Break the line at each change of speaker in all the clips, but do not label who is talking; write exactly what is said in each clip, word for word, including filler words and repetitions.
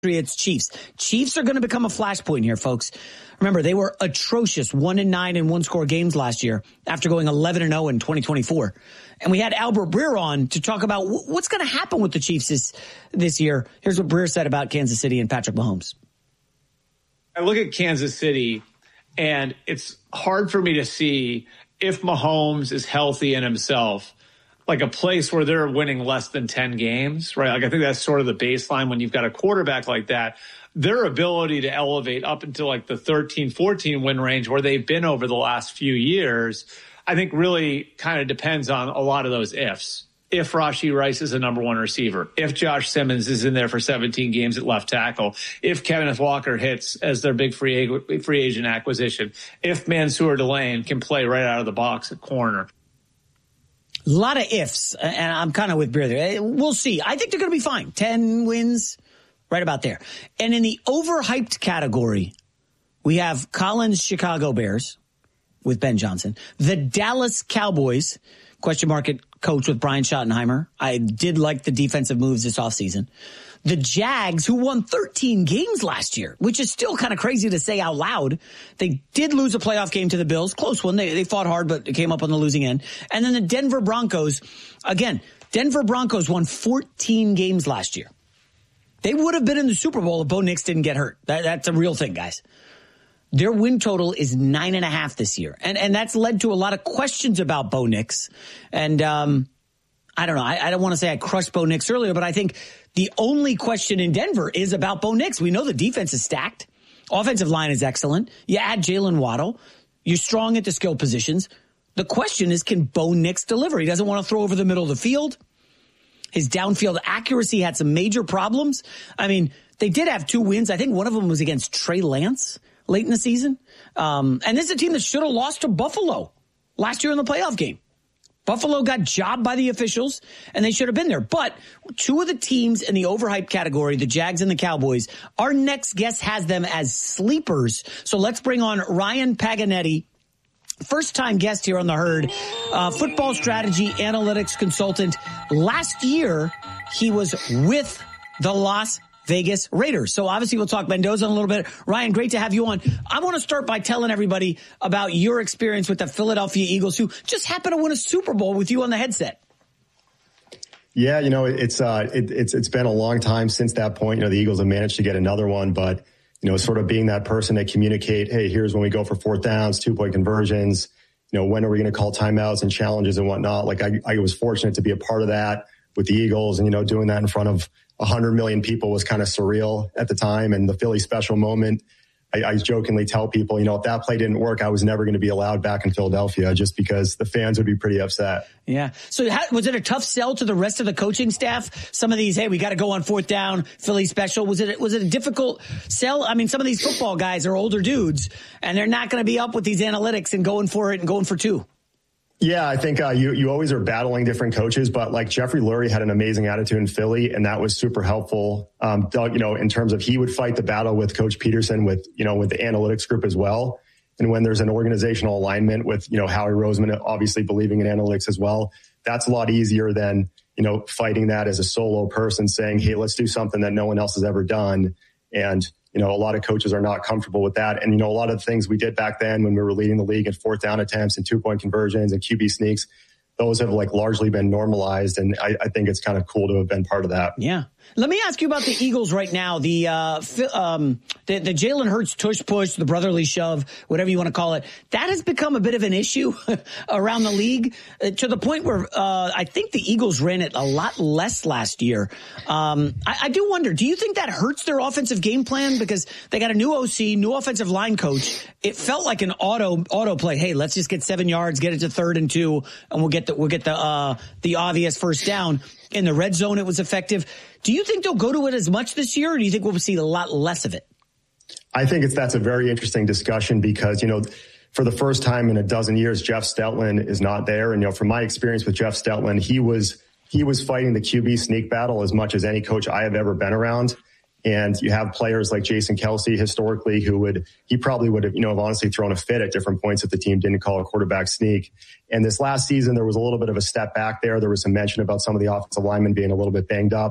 Patriots Chiefs. Chiefs are going to become a flashpoint here, folks. Remember, they were atrocious, one and nine in one score games last year after going eleven and oh in twenty twenty-four. And we had Albert Breer on to talk about what's going to happen with the Chiefs this, this year. Here's what Breer said about Kansas City and Patrick Mahomes.
I look at Kansas City, and it's hard for me to see if Mahomes is healthy in himself, like a place where they're winning less than ten games, right? Like I think that's sort of the baseline when you've got a quarterback like that. Their ability to elevate up into like the thirteen, fourteen win range where they've been over the last few years, I think really kind of depends on a lot of those ifs. If Rashee Rice is a number one receiver, if Josh Simmons is in there for seventeen games at left tackle, if Kenneth Walker hits as their big free, free agent acquisition, if Mansour Delane can play right out of the box at corner.
A lot of ifs, and I'm kind of with Breer there. We'll see. I think they're going to be fine. ten wins, right about there. And in the overhyped category, we have Colin's Chicago Bears with Ben Johnson, the Dallas Cowboys, question mark at coach with Brian Schottenheimer. I did like the defensive moves this offseason. The Jags, who won thirteen games last year, which is still kind of crazy to say out loud. They did lose a playoff game to the Bills. Close one. They, they fought hard, but it came up on the losing end. And then the Denver Broncos. Again, Denver Broncos won fourteen games last year. They would have been in the Super Bowl if Bo Nix didn't get hurt. That, that's a real thing, guys. Their win total is nine and a half this year. And and that's led to a lot of questions about Bo Nix. And um, I don't know. I, I don't want to say I crushed Bo Nix earlier, but I think the only question in Denver is about Bo Nix. We know the defense is stacked. Offensive line is excellent. You add Jalen Waddle. You're strong at the skill positions. The question is, can Bo Nix deliver? He doesn't want to throw over the middle of the field. His downfield accuracy had some major problems. I mean, they did have two wins. I think one of them was against Trey Lance late in the season. Um, and this is a team that should have lost to Buffalo last year in the playoff game. Buffalo got jobbed by the officials, and they should have been there. But two of the teams in the overhyped category, the Jags and the Cowboys, our next guest has them as sleepers. So let's bring on Ryan Paganetti, first-time guest here on The Herd, uh, football strategy analytics consultant. Last year, he was with the Las Vegas Raiders. So obviously we'll talk Mendoza in a little bit. Ryan, great to have you on. I want to start by telling everybody about your experience with the Philadelphia Eagles, who just happened to win a Super Bowl with you on the headset.
Yeah, you know, it's uh, it, it's it's been a long time since that point. You know, the Eagles have managed to get another one, but you know, sort of being that person to communicate, hey, here's when we go for fourth downs, two point conversions. You know, when are we going to call timeouts and challenges and whatnot? Like I, I was fortunate to be a part of that with the Eagles, and you know, doing that in front of one hundred million people was kind of surreal at the time. And the Philly special moment, I, I jokingly tell people, you know, if that play didn't work, I was never going to be allowed back in Philadelphia just because the fans would be pretty upset.
Yeah. So how, was it a tough sell to the rest of the coaching staff? Some of these, hey, we got to go on fourth down, Philly special. Was it, was it a difficult sell? I mean, some of these football guys are older dudes and they're not going to be up with these analytics and going for it and going for two.
Yeah, I think uh, you you always are battling different coaches, but like Jeffrey Lurie had an amazing attitude in Philly, and that was super helpful. Um, Doug, you know, in terms of he would fight the battle with Coach Peterson, with you know, with the analytics group as well. And when there's an organizational alignment with you know Howie Roseman obviously believing in analytics as well, that's a lot easier than you know fighting that as a solo person, saying, "Hey, let's do something that no one else has ever done." And you know, a lot of coaches are not comfortable with that. And, you know, a lot of the things we did back then when we were leading the league in fourth down attempts and two point conversions and Q B sneaks, those have like largely been normalized. And I, I think it's kind of cool to have been part of that.
Yeah. Let me ask you about the Eagles right now. The uh, um, the, the Jalen Hurts tush push, the brotherly shove, whatever you want to call it, that has become a bit of an issue around the league uh, to the point where uh, I think the Eagles ran it a lot less last year. Um, I, I do wonder, do you think that hurts their offensive game plan? Because they got a new O C, new offensive line coach. It felt like an auto auto play. Hey, let's just get seven yards, get it to third and two, and we'll get the we'll get the uh, the obvious first down. In the red zone, it was effective. Do you think they'll go to it as much this year, or do you think we'll see a lot less of it?
I think it's that's a very interesting discussion because, you know, for the first time in a dozen years, Jeff Steltman is not there. And, you know, from my experience with Jeff Steltman, he was he was fighting the Q B sneak battle as much as any coach I have ever been around. And you have players like Jason Kelce historically who would, he probably would have, you know, have honestly thrown a fit at different points if the team didn't call a quarterback sneak. And this last season, there was a little bit of a step back there. There was some mention about some of the offensive linemen being a little bit banged up.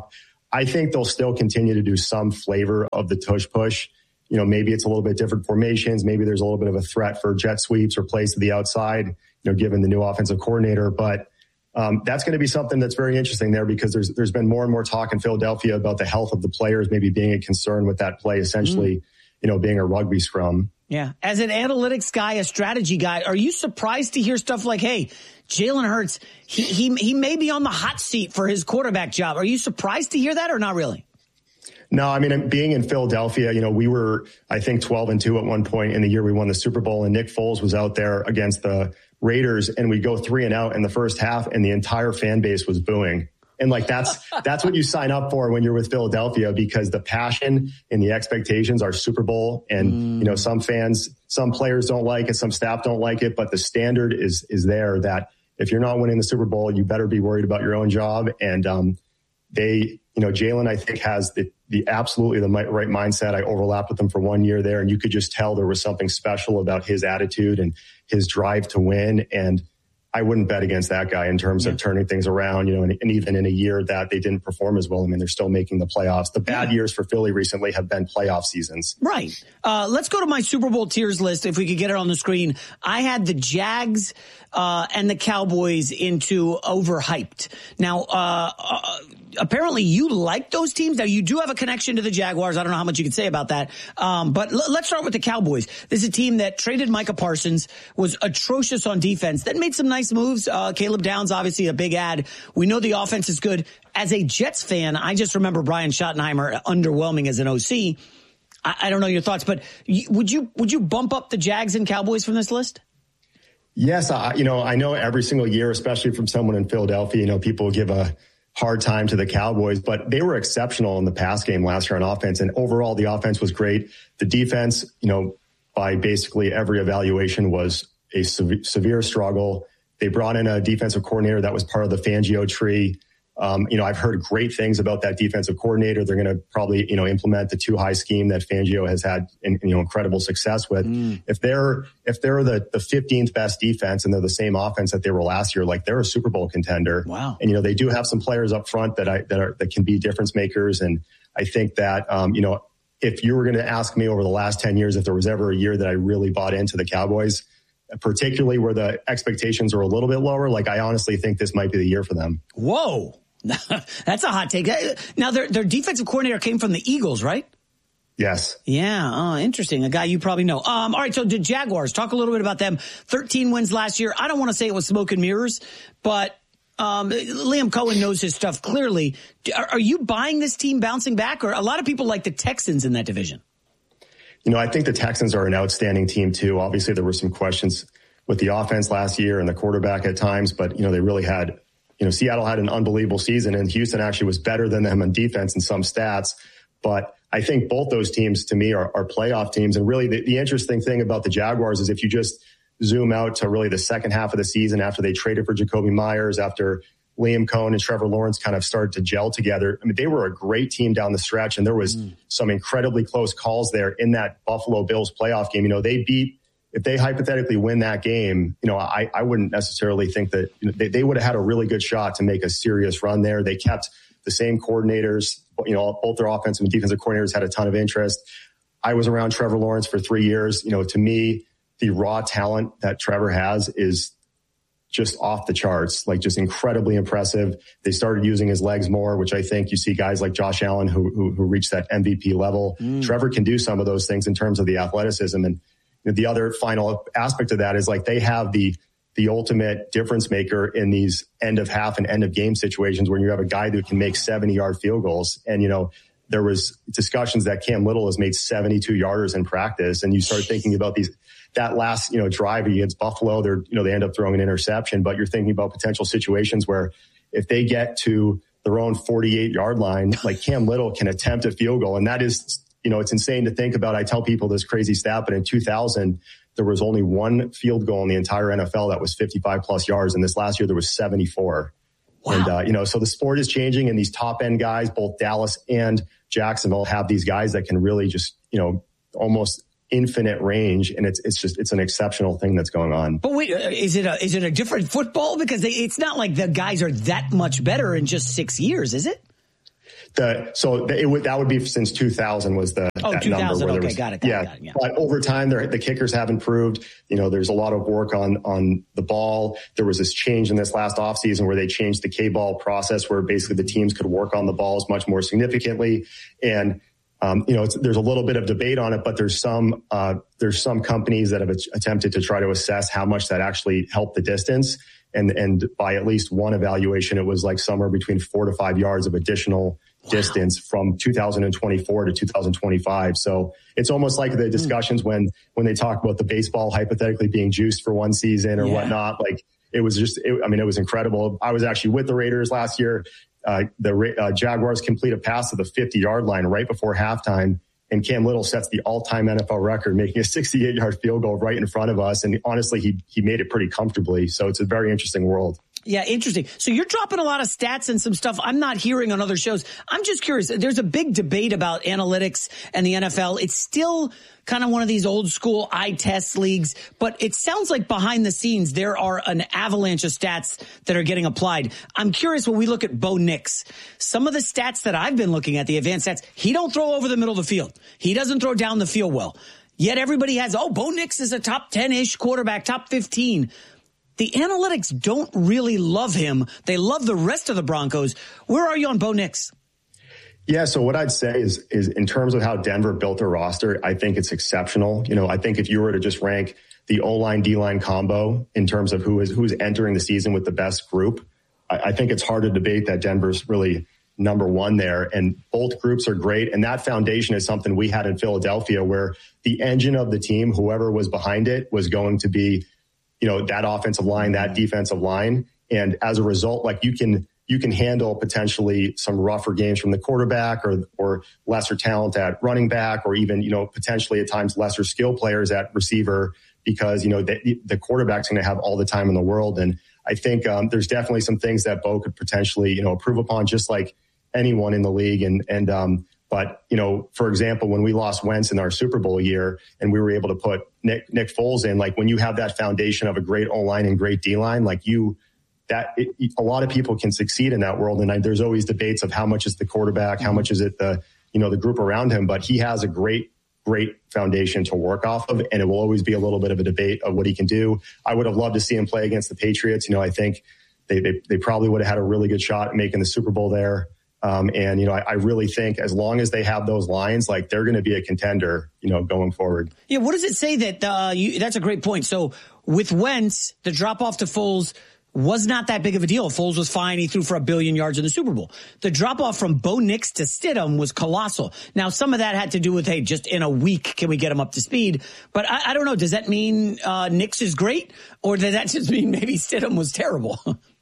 I think they'll still continue to do some flavor of the tush push. You know, maybe it's a little bit different formations. Maybe there's a little bit of a threat for jet sweeps or plays to the outside, you know, given the new offensive coordinator. But um, that's going to be something that's very interesting there, because there's there's been more and more talk in Philadelphia about the health of the players maybe being a concern with that play, essentially, mm. you know, being a rugby scrum.
Yeah. As an analytics guy, a strategy guy, are you surprised to hear stuff like, hey, Jalen Hurts, he, he, he may be on the hot seat for his quarterback job? Are you surprised to hear that or not really?
No, I mean, being in Philadelphia, you know, we were, I think, twelve and two at one point in the year we won the Super Bowl, and Nick Foles was out there against the Raiders, and we go three and out in the first half, and the entire fan base was booing. And like, that's, that's what you sign up for when you're with Philadelphia, because the passion and the expectations are Super Bowl. And, mm. you know, some fans, some players don't like it. Some staff don't like it, but the standard is, is there that if you're not winning the Super Bowl, you better be worried about your own job. And, um, they, you know, Jalen, I think, has the, the absolutely the right mindset. I overlapped with him for one year there, and you could just tell there was something special about his attitude and his drive to win. And I wouldn't bet against that guy in terms yeah. of turning things around, you know, and, and even in a year that they didn't perform as well. I mean, they're still making the playoffs. The bad yeah. years for Philly recently have been playoff seasons.
Right. Uh, let's go to my Super Bowl tiers list. If we could get it on the screen. I had the Jags, uh, and the Cowboys into overhyped. Now, uh, uh apparently you like those teams. Now, you do have a connection to the Jaguars. I don't know how much you can say about that. Um, but l- let's start with the Cowboys. This is a team that traded Micah Parsons, was atrocious on defense, then made some nice moves. Uh, Caleb Downs, obviously a big ad. We know the offense is good. As a Jets fan, I just remember Brian Schottenheimer underwhelming as an O C. I, I don't know your thoughts, but y- would you, would you bump up the Jags and Cowboys from this list?
Yes. I, you know, I know every single year, especially from someone in Philadelphia, you know, people give a hard time to the Cowboys, but they were exceptional in the pass game last year on offense. And overall, the offense was great. The defense, you know, by basically every evaluation, was a sev- severe struggle. They brought in a defensive coordinator that was part of the Fangio tree. Um, you know, I've heard great things about that defensive coordinator. They're going to probably, you know, implement the two high scheme that Fangio has had, in, you know, incredible success with. Mm. If they're, if they're the, the fifteenth best defense and they're the same offense that they were last year, like, they're a Super Bowl contender.
Wow.
And, you know, they do have some players up front that I, that are, that can be difference makers. And I think that, um, you know, if you were going to ask me over the last ten years, if there was ever a year that I really bought into the Cowboys, particularly where the expectations are a little bit lower, like, I honestly think this might be the year for them.
Whoa. That's a hot take. Now, their their defensive coordinator came from the Eagles, right?
Yes.
Yeah. Oh, interesting. A guy you probably know. Um, all right. So the Jaguars, talk a little bit about them. thirteen wins last year. I don't want to say it was smoke and mirrors, but um, Liam Cohen knows his stuff clearly. Are, are you buying this team bouncing back? Or a lot of people like the Texans in that division?
You know, I think the Texans are an outstanding team too. Obviously, there were some questions with the offense last year and the quarterback at times, but, you know, they really had, you know, Seattle had an unbelievable season, and Houston actually was better than them on defense in some stats. But I think both those teams, to me, are, are playoff teams. And really, the, the interesting thing about the Jaguars is if you just zoom out to really the second half of the season, after they traded for Jacoby Myers, after Liam Cohen and Trevor Lawrence kind of started to gel together, I mean, they were a great team down the stretch, and there was mm. some incredibly close calls there in that Buffalo Bills playoff game. You know, they beat, if they hypothetically win that game, you know, I, I wouldn't necessarily think that, you know, they, they would have had a really good shot to make a serious run there. They kept the same coordinators, you know, both their offensive and defensive coordinators had a ton of interest. I was around Trevor Lawrence for three years. You know, to me, the raw talent that Trevor has is just off the charts, like, just incredibly impressive. They started using his legs more, which I think you see guys like Josh Allen who who, who reached that M V P level. Mm. Trevor can do some of those things in terms of the athleticism. And the other final aspect of that is, like, they have the the ultimate difference maker in these end of half and end of game situations where you have a guy that can make seventy yard field goals. And, you know, there was discussions that Cam Little has made seventy-two yarders in practice. And you start thinking about these, that last, you know, drive against Buffalo, they're, you know, they end up throwing an interception, but you're thinking about potential situations where if they get to their own forty-eight yard line, like, Cam Little can attempt a field goal. And that is, you know, it's insane to think about. I tell people this crazy stat, but in two thousand, there was only one field goal in the entire N F L that was fifty-five plus yards. And this last year there was seventy-four. Wow. And, uh, you know, so the sport is changing, and these top end guys, both Dallas and Jacksonville, have these guys that can really just, you know, almost infinite range. And it's, it's just, it's an exceptional thing that's going on.
But wait, is it a, is it a different football? Because they, it's not like the guys are that much better in just six years, is it?
The, so the, it would, that would be since two thousand was the
oh,
that
two thousand.
Number
Okay,
was,
got it. Got
yeah.
it, got it, yeah.
But over time, the kickers have improved. You know, there's a lot of work on, on the ball. There was this change in this last offseason where they changed the K-ball process where basically the teams could work on the balls much more significantly. And, um, you know, it's, there's a little bit of debate on it, but there's some, uh, there's some companies that have attempted to try to assess how much that actually helped the distance. And, and by at least one evaluation, it was like somewhere between four to five yards of additional wow. distance from two thousand twenty-four to two thousand twenty-five. So it's almost like the discussions mm. when, when they talk about the baseball hypothetically being juiced for one season or yeah. whatnot. Like it was just, it, I mean, it was incredible. I was actually with the Raiders last year. Uh, the uh, Jaguars complete a pass to the fifty yard line right before halftime. And Cam Little sets the all-time N F L record, making a sixty-eight yard field goal right in front of us. And honestly, he he made it pretty comfortably. So it's a very interesting world.
Yeah, interesting. So you're dropping a lot of stats and some stuff I'm not hearing on other shows. I'm just curious. There's a big debate about analytics and the N F L. It's still kind of one of these old school eye test leagues, but it sounds like behind the scenes there are an avalanche of stats that are getting applied. I'm curious when we look at Bo Nix, some of the stats that I've been looking at, the advanced stats, he don't throw over the middle of the field. He doesn't throw down the field well. Yet everybody has, oh, Bo Nix is a top ten-ish quarterback, top fifteen. The analytics don't really love him. They love the rest of the Broncos. Where are you on Bo Nix?
Yeah, so what I'd say is, is in terms of how Denver built their roster, I think it's exceptional. You know, I think if you were to just rank the O-line, D-line combo in terms of who is who's entering the season with the best group, I, I think it's hard to debate that Denver's really number one there. And both groups are great. And that foundation is something we had in Philadelphia where the engine of the team, whoever was behind it, was going to be, you know, that offensive line, that defensive line. And as a result, like you can, you can handle potentially some rougher games from the quarterback or, or lesser talent at running back, or even, you know, potentially at times lesser skill players at receiver because, you know, the, the quarterback's going to have all the time in the world. And I think um, there's definitely some things that Bo could potentially, you know, improve upon just like anyone in the league. And, and, um, But, you know, for example, when we lost Wentz in our Super Bowl year and we were able to put Nick, Nick Foles in, like when you have that foundation of a great O-line and great D-line, like you, that it, a lot of people can succeed in that world. And I, there's always debates of how much is the quarterback, how much is it the, you know, the group around him, but he has a great, great foundation to work off of. And it will always be a little bit of a debate of what he can do. I would have loved to see him play against the Patriots. You know, I think they, they, they probably would have had a really good shot at making the Super Bowl there. Um, and, you know, I, I really think as long as they have those lines, like they're going to be a contender, you know, going forward.
Yeah. What does it say that, uh, you, that's a great point. So with Wentz, the drop off to Foles was not that big of a deal. Foles was fine. He threw for a billion yards in the Super Bowl. The drop off from Bo Nix to Stidham was colossal. Now, some of that had to do with, hey, just in a week, can we get him up to speed? But I, I don't know. Does that mean, uh, Nix is great, or does that just mean maybe Stidham was terrible?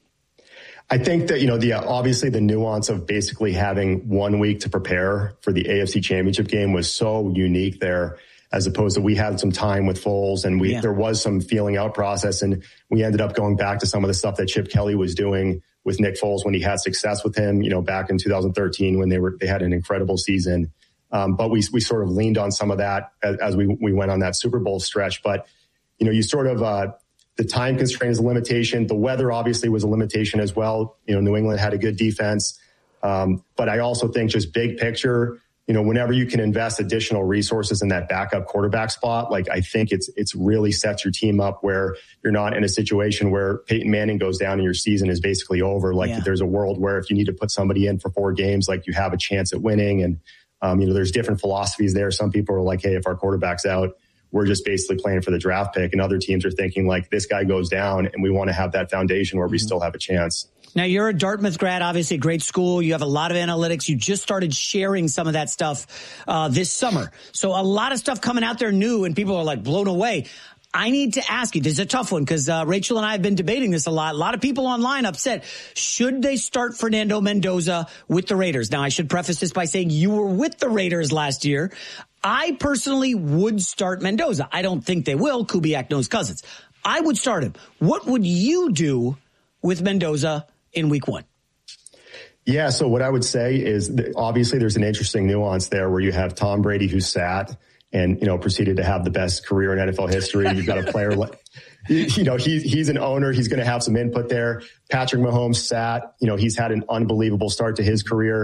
I think that, you know, the uh, obviously the nuance of basically having one week to prepare for the A F C Championship game was so unique there, as opposed to we had some time with Foles and we yeah. there was some feeling out process, and we ended up going back to some of the stuff that Chip Kelly was doing with Nick Foles when he had success with him, you know, back in two thousand thirteen when they were they had an incredible season. Um, but we we sort of leaned on some of that as, as we we went on that Super Bowl stretch. But you know, you sort of uh, the time constraint is a limitation. The weather obviously was a limitation as well. You know, New England had a good defense. Um, but I also think just big picture, you know, whenever you can invest additional resources in that backup quarterback spot, like I think it's, it's really sets your team up where you're not in a situation where Peyton Manning goes down and your season is basically over. Like yeah. there's a world where if you need to put somebody in for four games, like you have a chance at winning. And, um, you know, there's different philosophies there. Some people are like, hey, if our quarterback's out, we're just basically playing for the draft pick. And other teams are thinking like this guy goes down and we want to have that foundation where mm-hmm. we still have a chance.
Now, you're a Dartmouth grad, obviously a great school. You have a lot of analytics. You just started sharing some of that stuff uh, this summer. So a lot of stuff coming out there new and people are like blown away. I need to ask you, this is a tough one because uh, Rachel and I have been debating this a lot. A lot of people online upset. Should they start Fernando Mendoza with the Raiders? Now, I should preface this by saying you were with the Raiders last year. I personally would start Mendoza. I don't think they will. Kubiak knows Cousins. I would start him. What would you do with Mendoza in week one?
Yeah, so what I would say is that obviously there's an interesting nuance there where you have Tom Brady who sat and, you know, proceeded to have the best career in N F L history. You've got a player like, you know, he, he's an owner. He's going to have some input there. Patrick Mahomes sat, you know, he's had an unbelievable start to his career.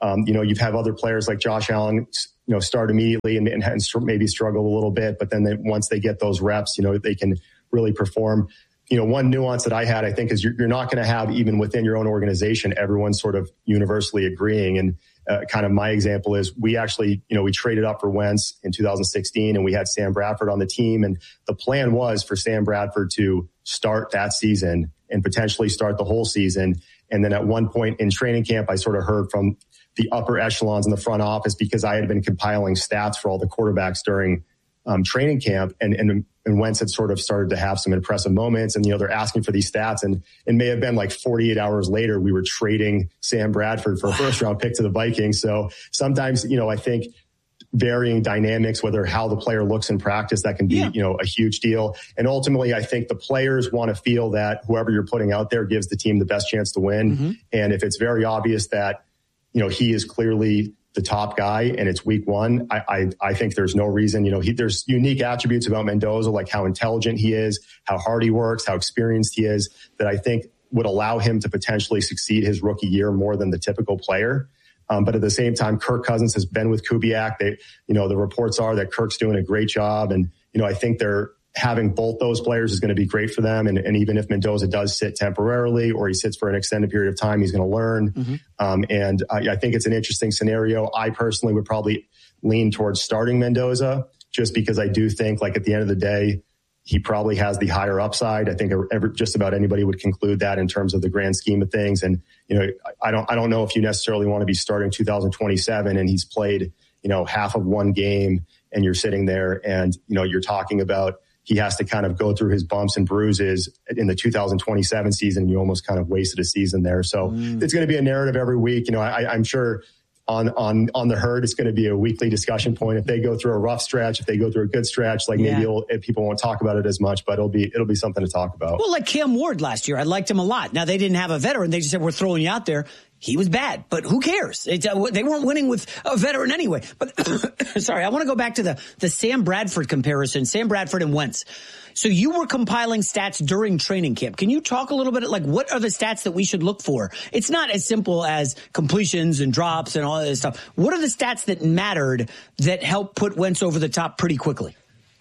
Um, you know, you've had other players like Josh Allen, you know, start immediately and, and, and maybe struggle a little bit, but then they, once they get those reps, you know, they can really perform. You know, one nuance that I had, I think, is you're, you're not going to have, even within your own organization, everyone sort of universally agreeing. And uh, kind of my example is we actually, you know, we traded up for Wentz in two thousand sixteen and we had Sam Bradford on the team. And the plan was for Sam Bradford to start that season and potentially start the whole season. And then at one point in training camp, I sort of heard from the upper echelons in the front office, because I had been compiling stats for all the quarterbacks during um, training camp, and, and and Wentz had sort of started to have some impressive moments, and you know they're asking for these stats, and it may have been like forty-eight hours later we were trading Sam Bradford for a first round pick to the Vikings. So sometimes, you know, I think varying dynamics, whether how the player looks in practice, that can be, yeah. you know, a huge deal. And ultimately, I think the players want to feel that whoever you're putting out there gives the team the best chance to win. Mm-hmm. And if it's very obvious that, you know, he is clearly the top guy and it's week one, I, I, I think there's no reason, you know, he, there's unique attributes about Mendoza, like how intelligent he is, how hard he works, how experienced he is, that I think would allow him to potentially succeed his rookie year more than the typical player. Um, but at the same time, Kirk Cousins has been with Kubiak. They, you know, the reports are that Kirk's doing a great job. And, you know, I think they're having both those players is going to be great for them. And, and even if Mendoza does sit temporarily or he sits for an extended period of time, he's going to learn. Mm-hmm. Um, and I, I think it's an interesting scenario. I personally would probably lean towards starting Mendoza, just because I do think, like, at the end of the day, he probably has the higher upside. I think every, just about anybody would conclude that in terms of the grand scheme of things. And, you know, I don't, I don't know if you necessarily want to be starting two thousand twenty-seven and he's played, you know, half of one game and you're sitting there and, you know, you're talking about he has to kind of go through his bumps and bruises in the two thousand twenty-seven season. You almost kind of wasted a season there. So mm. it's going to be a narrative every week. You know, I, I'm sure on, on, on the herd, it's going to be a weekly discussion point. If they go through a rough stretch, if they go through a good stretch, like yeah. maybe it'll, people won't talk about it as much, but it'll be, it'll be something to talk about.
Well, like Cam Ward last year, I liked him a lot. Now they didn't have a veteran. They just said, we're throwing you out there. He was bad, but who cares? It, uh, they weren't winning with a veteran anyway. But sorry, I want to go back to the, the Sam Bradford comparison, Sam Bradford and Wentz. So you were compiling stats during training camp. Can you talk a little bit, like, what are the stats that we should look for? It's not as simple as completions and drops and all that stuff. What are the stats that mattered that helped put Wentz over the top pretty quickly?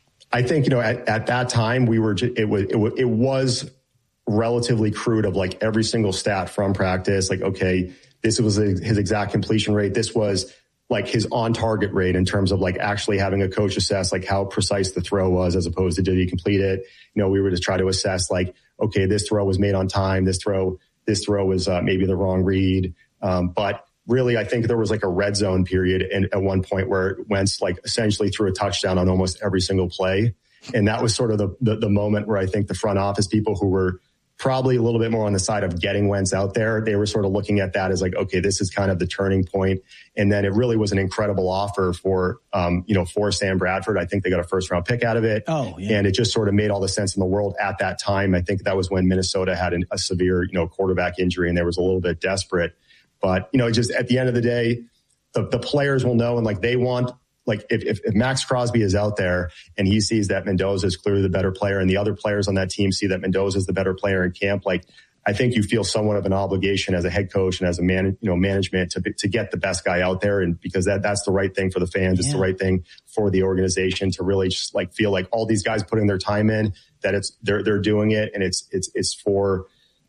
I think, you know, at, at that time we were, it was, it was, it was relatively crude of like every single stat from practice. Like, okay, this was his exact completion rate. This was like his on target rate in terms of like actually having a coach assess like how precise the throw was as opposed to did he complete it. You know, we were just trying to assess like, okay, this throw was made on time. This throw, this throw was uh, maybe the wrong read. Um, but really, I think there was like a red zone period and at one point where Wentz like essentially threw a touchdown on almost every single play. And that was sort of the, the, the moment where I think the front office people who were probably a little bit more on the side of getting Wentz out there, they were sort of looking at that as like, okay, this is kind of the turning point. And then it really was an incredible offer for, um, you know, for Sam Bradford. I think they got a first round pick out of it.
Oh, yeah.
And it just sort of made all the sense in the world at that time. I think that was when Minnesota had an, a severe, you know, quarterback injury and there was a little bit desperate. But, you know, just at the end of the day, the, the players will know, and like they want, like if, if, if Max Crosby is out there and he sees that Mendoza is clearly the better player and the other players on that team see that Mendoza is the better player in camp, like I think you feel somewhat of an obligation as a head coach and as a man, you know, management to to get the best guy out there. And because that that's the right thing for the fans. Yeah. It's the right thing for the organization to really just like feel like all these guys putting their time in, that it's, they're, they're doing it. And it's, it's, it's for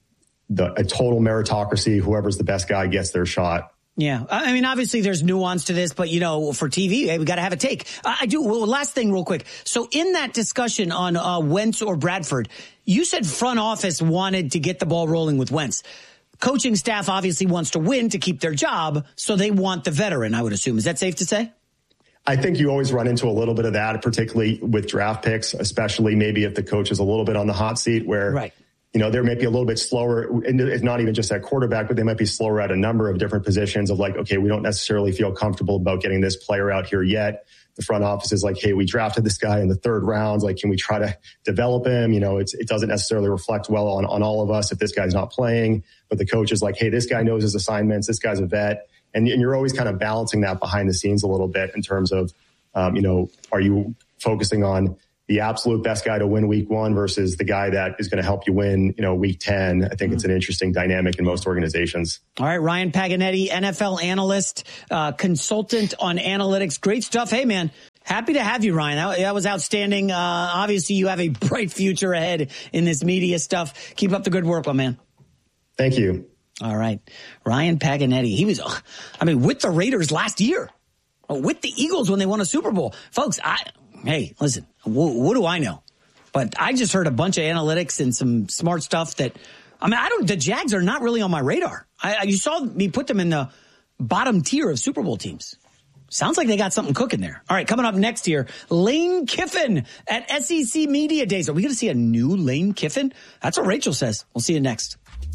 the, a total meritocracy. Whoever's the best guy gets their shot.
Yeah. I mean, obviously there's nuance to this, but you know, for T V, hey, we got to have a take. I do. Well, last thing real quick. So in that discussion on uh, Wentz or Bradford, you said front office wanted to get the ball rolling with Wentz. Coaching staff obviously wants to win to keep their job. So they want the veteran, I would assume. Is that safe to say?
I think you always run into a little bit of that, particularly with draft picks, especially maybe if the coach is a little bit on the hot seat where, right. you know, there might be a little bit slower. And it's not even just at quarterback, but they might be slower at a number of different positions of like, okay, we don't necessarily feel comfortable about getting this player out here yet. The front office is like, hey, we drafted this guy in the third round. Like, can we try to develop him? You know, it's, it doesn't necessarily reflect well on, on all of us if this guy's not playing, but the coach is like, hey, this guy knows his assignments. This guy's a vet. And, and you're always kind of balancing that behind the scenes a little bit in terms of, um, you know, are you focusing on, the absolute best guy to win week one versus the guy that is going to help you win, you know, week ten. I think mm-hmm. it's an interesting dynamic in most organizations.
All right. Ryan Paganetti, N F L analyst, uh, consultant on analytics. Great stuff. Hey, man. Happy to have you, Ryan. That, that was outstanding. Uh, obviously, you have a bright future ahead in this media stuff. Keep up the good work, my man.
Thank you.
All right. Ryan Paganetti. He was, I mean, with the Raiders last year, with the Eagles when they won a Super Bowl. Folks, I, hey, listen, wh- what do I know? But I just heard a bunch of analytics and some smart stuff that, I mean, I don't, the Jags are not really on my radar. I, you saw me put them in the bottom tier of Super Bowl teams. Sounds like they got something cooking there. All right, coming up next here, Lane Kiffin at S E C Media Days. Are we going to see a new Lane Kiffin? That's what Rachel says. We'll see you next.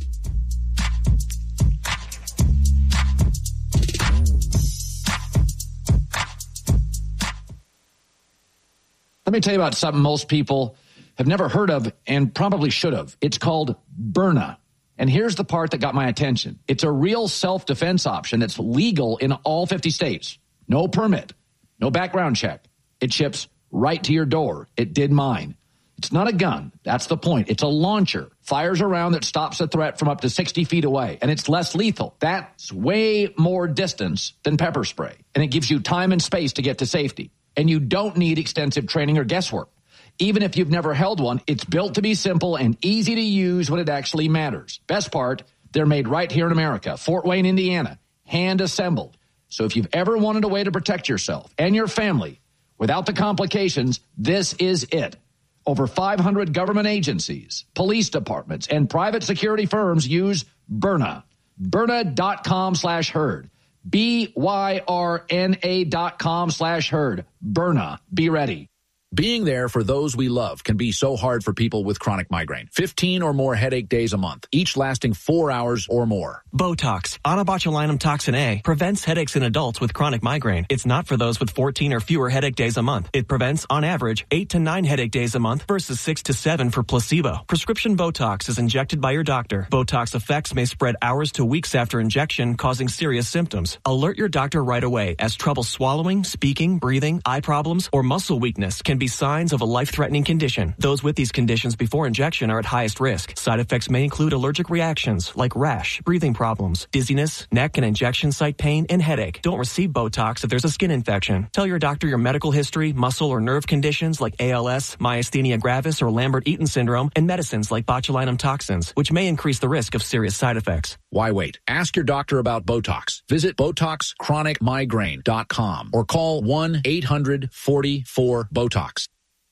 Let me tell you about something most people have never heard of and probably should have. It's called Byrna. And here's the part that got my attention. It's a real self-defense option that's legal in all fifty states. No permit, no background check. It ships right to your door. It did mine. It's not a gun. That's the point. It's a launcher. Fires a round that stops a threat from up to sixty feet away. And it's less lethal. That's way more distance than pepper spray. And it gives you time and space to get to safety. And you don't need extensive training or guesswork. Even if you've never held one, it's built to be simple and easy to use when it actually matters. Best part, they're made right here in America, Fort Wayne, Indiana, hand assembled. So if you've ever wanted a way to protect yourself and your family without the complications, this is it. Over five hundred government agencies, police departments, and private security firms use Byrna. Byrna.com slash herd. B Y R N A dot com slash herd. Byrna. Be ready.
Being there for those we love can be so hard for people with chronic migraine. fifteen or more headache days a month, each lasting four hours or more.
Botox, onabotulinum toxin A, prevents headaches in adults with chronic migraine. It's not for those with fourteen or fewer headache days a month. It prevents, on average, eight to nine headache days a month versus six to seven for placebo. Prescription Botox is injected by your doctor. Botox effects may spread hours to weeks after injection, causing serious symptoms. Alert your doctor right away, as trouble swallowing, speaking, breathing, eye problems, or muscle weakness can be signs of a life-threatening condition. Those with these conditions before injection are at highest risk. Side effects may include allergic reactions like rash, breathing problems, dizziness, neck and injection site pain, and headache. Don't receive Botox if there's a skin infection. Tell your doctor your medical history, muscle or nerve conditions like A L S, myasthenia gravis, or Lambert-Eaton syndrome, and medicines like botulinum toxins, which may increase the risk of serious side effects.
Why wait? Ask your doctor about Botox. Visit Botox Chronic Migraine dot com or call one eight hundred forty-four BOTOX.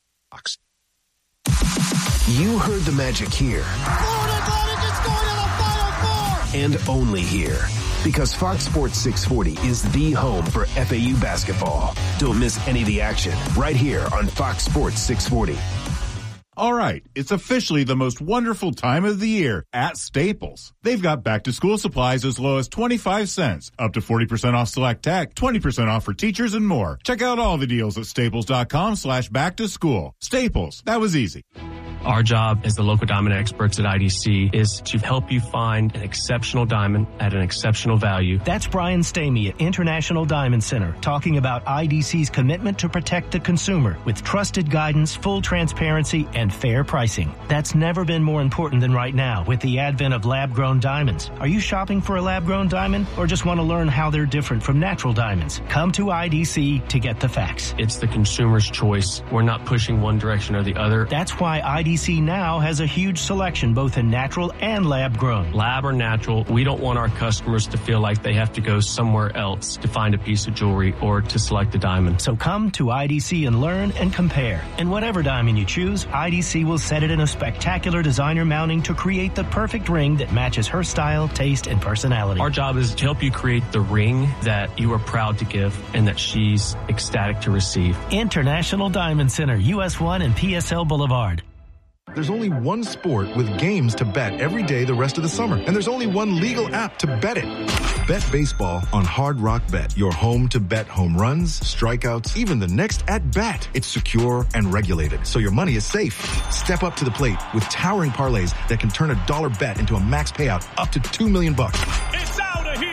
You heard the magic here. Florida Atlantic is going to the Final Four! And only here. Because Fox Sports six forty is the home for F A U basketball. Don't miss any of the action right here on Fox Sports six forty.
All right, it's officially the most wonderful time of the year at Staples. They've got back-to-school supplies as low as twenty-five cents, up to forty percent off select tech, twenty percent off for teachers, and more. Check out all the deals at staples.com slash back-to-school. Staples, that was easy.
Our job as the local diamond experts at I D C is to help you find an exceptional diamond at an exceptional value.
That's Brian Stamey at International Diamond Center talking about I D C's commitment to protect the consumer with trusted guidance, full transparency, and fair pricing. That's never been more important than right now with the advent of lab-grown diamonds. Are you shopping for a lab-grown diamond or just want to learn how they're different from natural diamonds? Come to I D C to get the facts.
It's the consumer's choice. We're not pushing one direction or the other.
That's why I D C now has a huge selection both in natural and lab-grown.
Lab or natural, we don't want our customers to feel like they have to go somewhere else to find a piece of jewelry or to select a diamond.
So come to I D C and learn and compare. And whatever diamond you choose, I D C will set it in a spectacular designer mounting to create the perfect ring that matches her style, taste, and personality.
Our job is to help you create the ring that you are proud to give and that she's ecstatic to receive.
International Diamond Center, U S one and P S L Boulevard.
There's only one sport with games to bet every day the rest of the summer, and there's only one legal app to bet it. Bet baseball on Hard Rock Bet, your home to bet home runs, strikeouts, even the next at-bat. It's secure and regulated, so your money is safe. Step up to the plate with towering parlays that can turn a dollar bet into a max payout up to two million bucks.
It's out of here!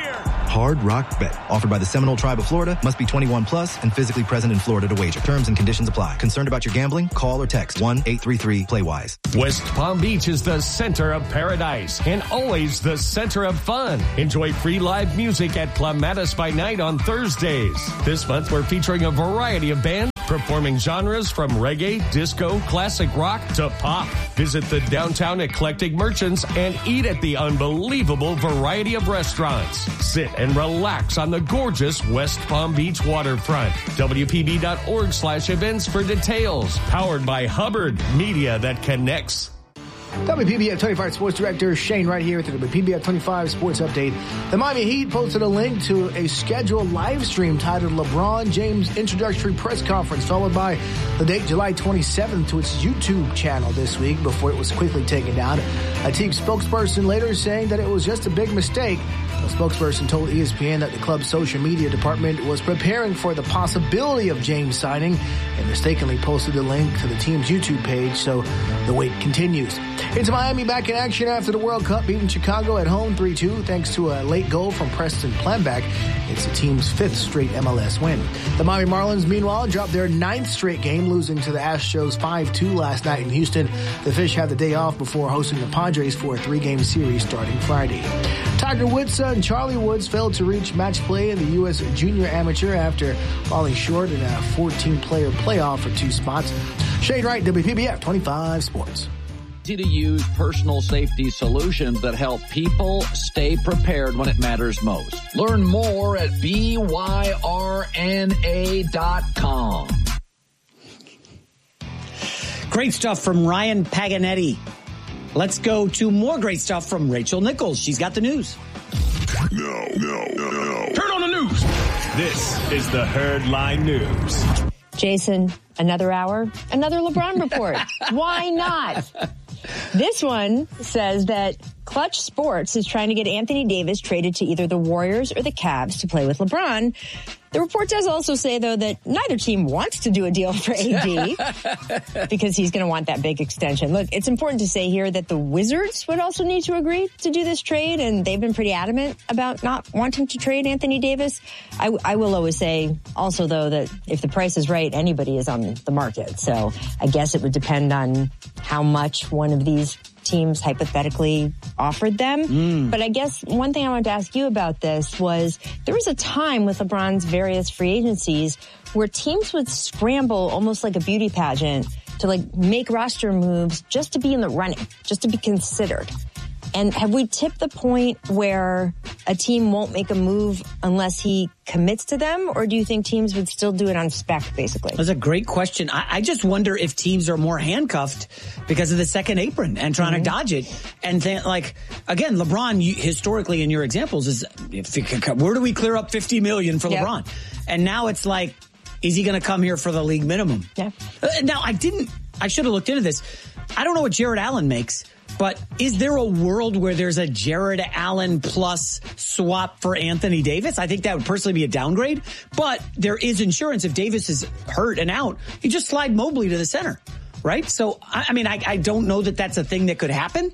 Hard Rock Bet. Offered by the Seminole Tribe of Florida. Must be twenty-one plus and physically present in Florida to wager. Terms and conditions apply. Concerned about your gambling? Call or text one eight three three play wise.
West Palm Beach is the center of paradise and always the center of fun. Enjoy free live music at Clematis by Night on Thursdays. This month we're featuring a variety of bands performing genres from reggae, disco, classic rock to pop. Visit the downtown eclectic merchants and eat at the unbelievable variety of restaurants. Sit and relax on the gorgeous West Palm Beach waterfront. W P B dot org slash events for details. Powered by Hubbard, media that connects.
W P B F twenty-five Sports Director Shane right here with the W P B F twenty-five Sports Update. The Miami Heat posted a link to a scheduled live stream titled LeBron James Introductory Press Conference, followed by the date July twenty-seventh to its YouTube channel this week before it was quickly taken down. A team spokesperson later saying that it was just a big mistake. A spokesperson told E S P N that the club's social media department was preparing for the possibility of James signing and mistakenly posted the link to the team's YouTube page, so the wait continues. It's Miami back in action after the World Cup, beating Chicago at home three two thanks to a late goal from Preston Planback. It's the team's fifth straight M L S win. The Miami Marlins, meanwhile, dropped their ninth straight game, losing to the Astros five two last night in Houston. The Fish had the day off before hosting the Padres for a three-game series starting Friday. Tiger Woods' son Charlie Woods failed to reach match play in the U S Junior Amateur after falling short in a fourteen-player playoff for two spots. Shane Wright, W P B F twenty-five Sports.
Easy to use personal safety solutions that help people stay prepared when it matters most. Learn more at B Y R N A dot com.
Great stuff from Ryan Paganetti. Let's go to more great stuff from Rachel Nichols. She's got the news.
No, no, no, no.
Turn on the news. This is the Herdline News.
Jason, another hour, another LeBron report. Why not? This one says that Clutch Sports is trying to get Anthony Davis traded to either the Warriors or the Cavs to play with LeBron. The report does also say, though, that neither team wants to do a deal for A D because he's going to want that big extension. Look, it's important to say here that the Wizards would also need to agree to do this trade, and they've been pretty adamant about not wanting to trade Anthony Davis. I, I will always say also, though, that if the price is right, anybody is on the market. So I guess it would depend on how much one of these teams hypothetically offered them. Mm. But I guess one thing I wanted to ask you about this was there was a time with LeBron's various free agencies where teams would scramble almost like a beauty pageant to like make roster moves just to be in the running, just to be considered. And have we tipped the point where a team won't make a move unless he commits to them? Or do you think teams would still do it on spec, basically?
That's a great question. I, I just wonder if teams are more handcuffed because of the second apron and trying mm-hmm. to dodge it. And then, like, again, LeBron, you, historically in your examples, is if it, where do we clear up fifty million dollars for yep. LeBron? And now it's like, is he going to come here for the league minimum?
Yeah.
Uh, now, I didn't, I should have looked into this. I don't know what Jared Allen makes. But is there a world where there's a Jared Allen plus swap for Anthony Davis? I think that would personally be a downgrade. But there is insurance. If Davis is hurt and out, you just slide Mobley to the center, right? So, I mean, I, I don't know that that's a thing that could happen.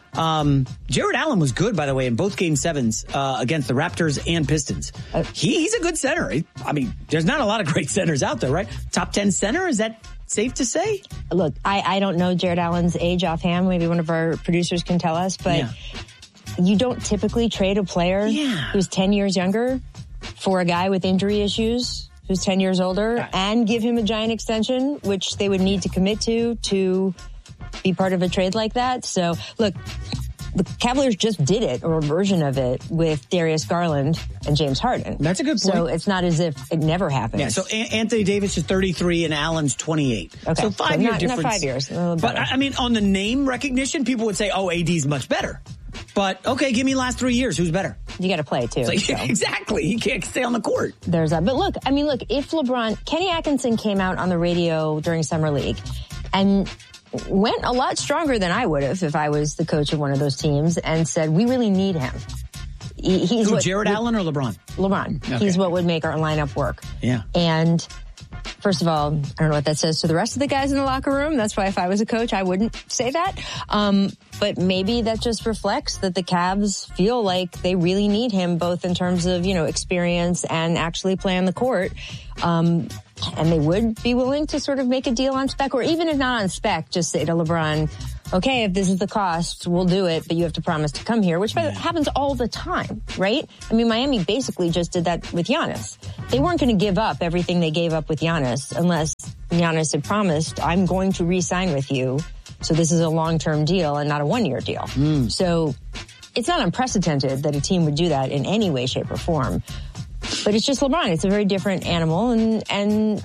Um, Jared Allen was good, by the way, in both game sevens uh, against the Raptors and Pistons. Uh, he, he's a good center. He, I mean, there's not a lot of great centers out there, right? Top ten center, is that safe to say?
Look, I, I don't know Jared Allen's age offhand. Maybe one of our producers can tell us. But yeah. you don't typically trade a player
yeah.
who's ten years younger for a guy with injury issues who's ten years older right. and give him a giant extension, which they would need to commit to to be part of a trade like that. So, look, the Cavaliers just did it, or a version of it, with Darius Garland and James Harden.
That's a good point.
So it's not as if it never happens.
Yeah, so a- Anthony Davis is thirty-three and Allen's twenty-eight.
Okay.
So five
so
year
not,
difference.
Not five years.
But I mean, on the name recognition, people would say, oh, A D's much better. But, okay, give me last three years. Who's better?
You got to play, too.
Like,
so.
Exactly. He can't stay on the court.
There's that. But look, I mean, look, if LeBron, Kenny Atkinson came out on the radio during Summer League and went a lot stronger than I would have if I was the coach of one of those teams and said, we really need him. He, he's
Who,
what,
Jared
would,
Allen or LeBron?
LeBron.
Okay.
He's what would make our lineup work.
Yeah.
And first of all, I don't know what that says to the rest of the guys in the locker room. That's why if I was a coach, I wouldn't say that. Um, but maybe that just reflects that the Cavs feel like they really need him, both in terms of, you know, experience and actually play on the court. Um, and they would be willing to sort of make a deal on spec, or even if not on spec, just say to LeBron, okay, if this is the cost, we'll do it, but you have to promise to come here, which yeah. happens all the time, right? I mean, Miami basically just did that with Giannis. They weren't going to give up everything they gave up with Giannis unless Giannis had promised, I'm going to re-sign with you. So this is a long-term deal and not a one-year deal. Mm. So it's not unprecedented that a team would do that in any way, shape, or form. But it's just LeBron. It's a very different animal. And, and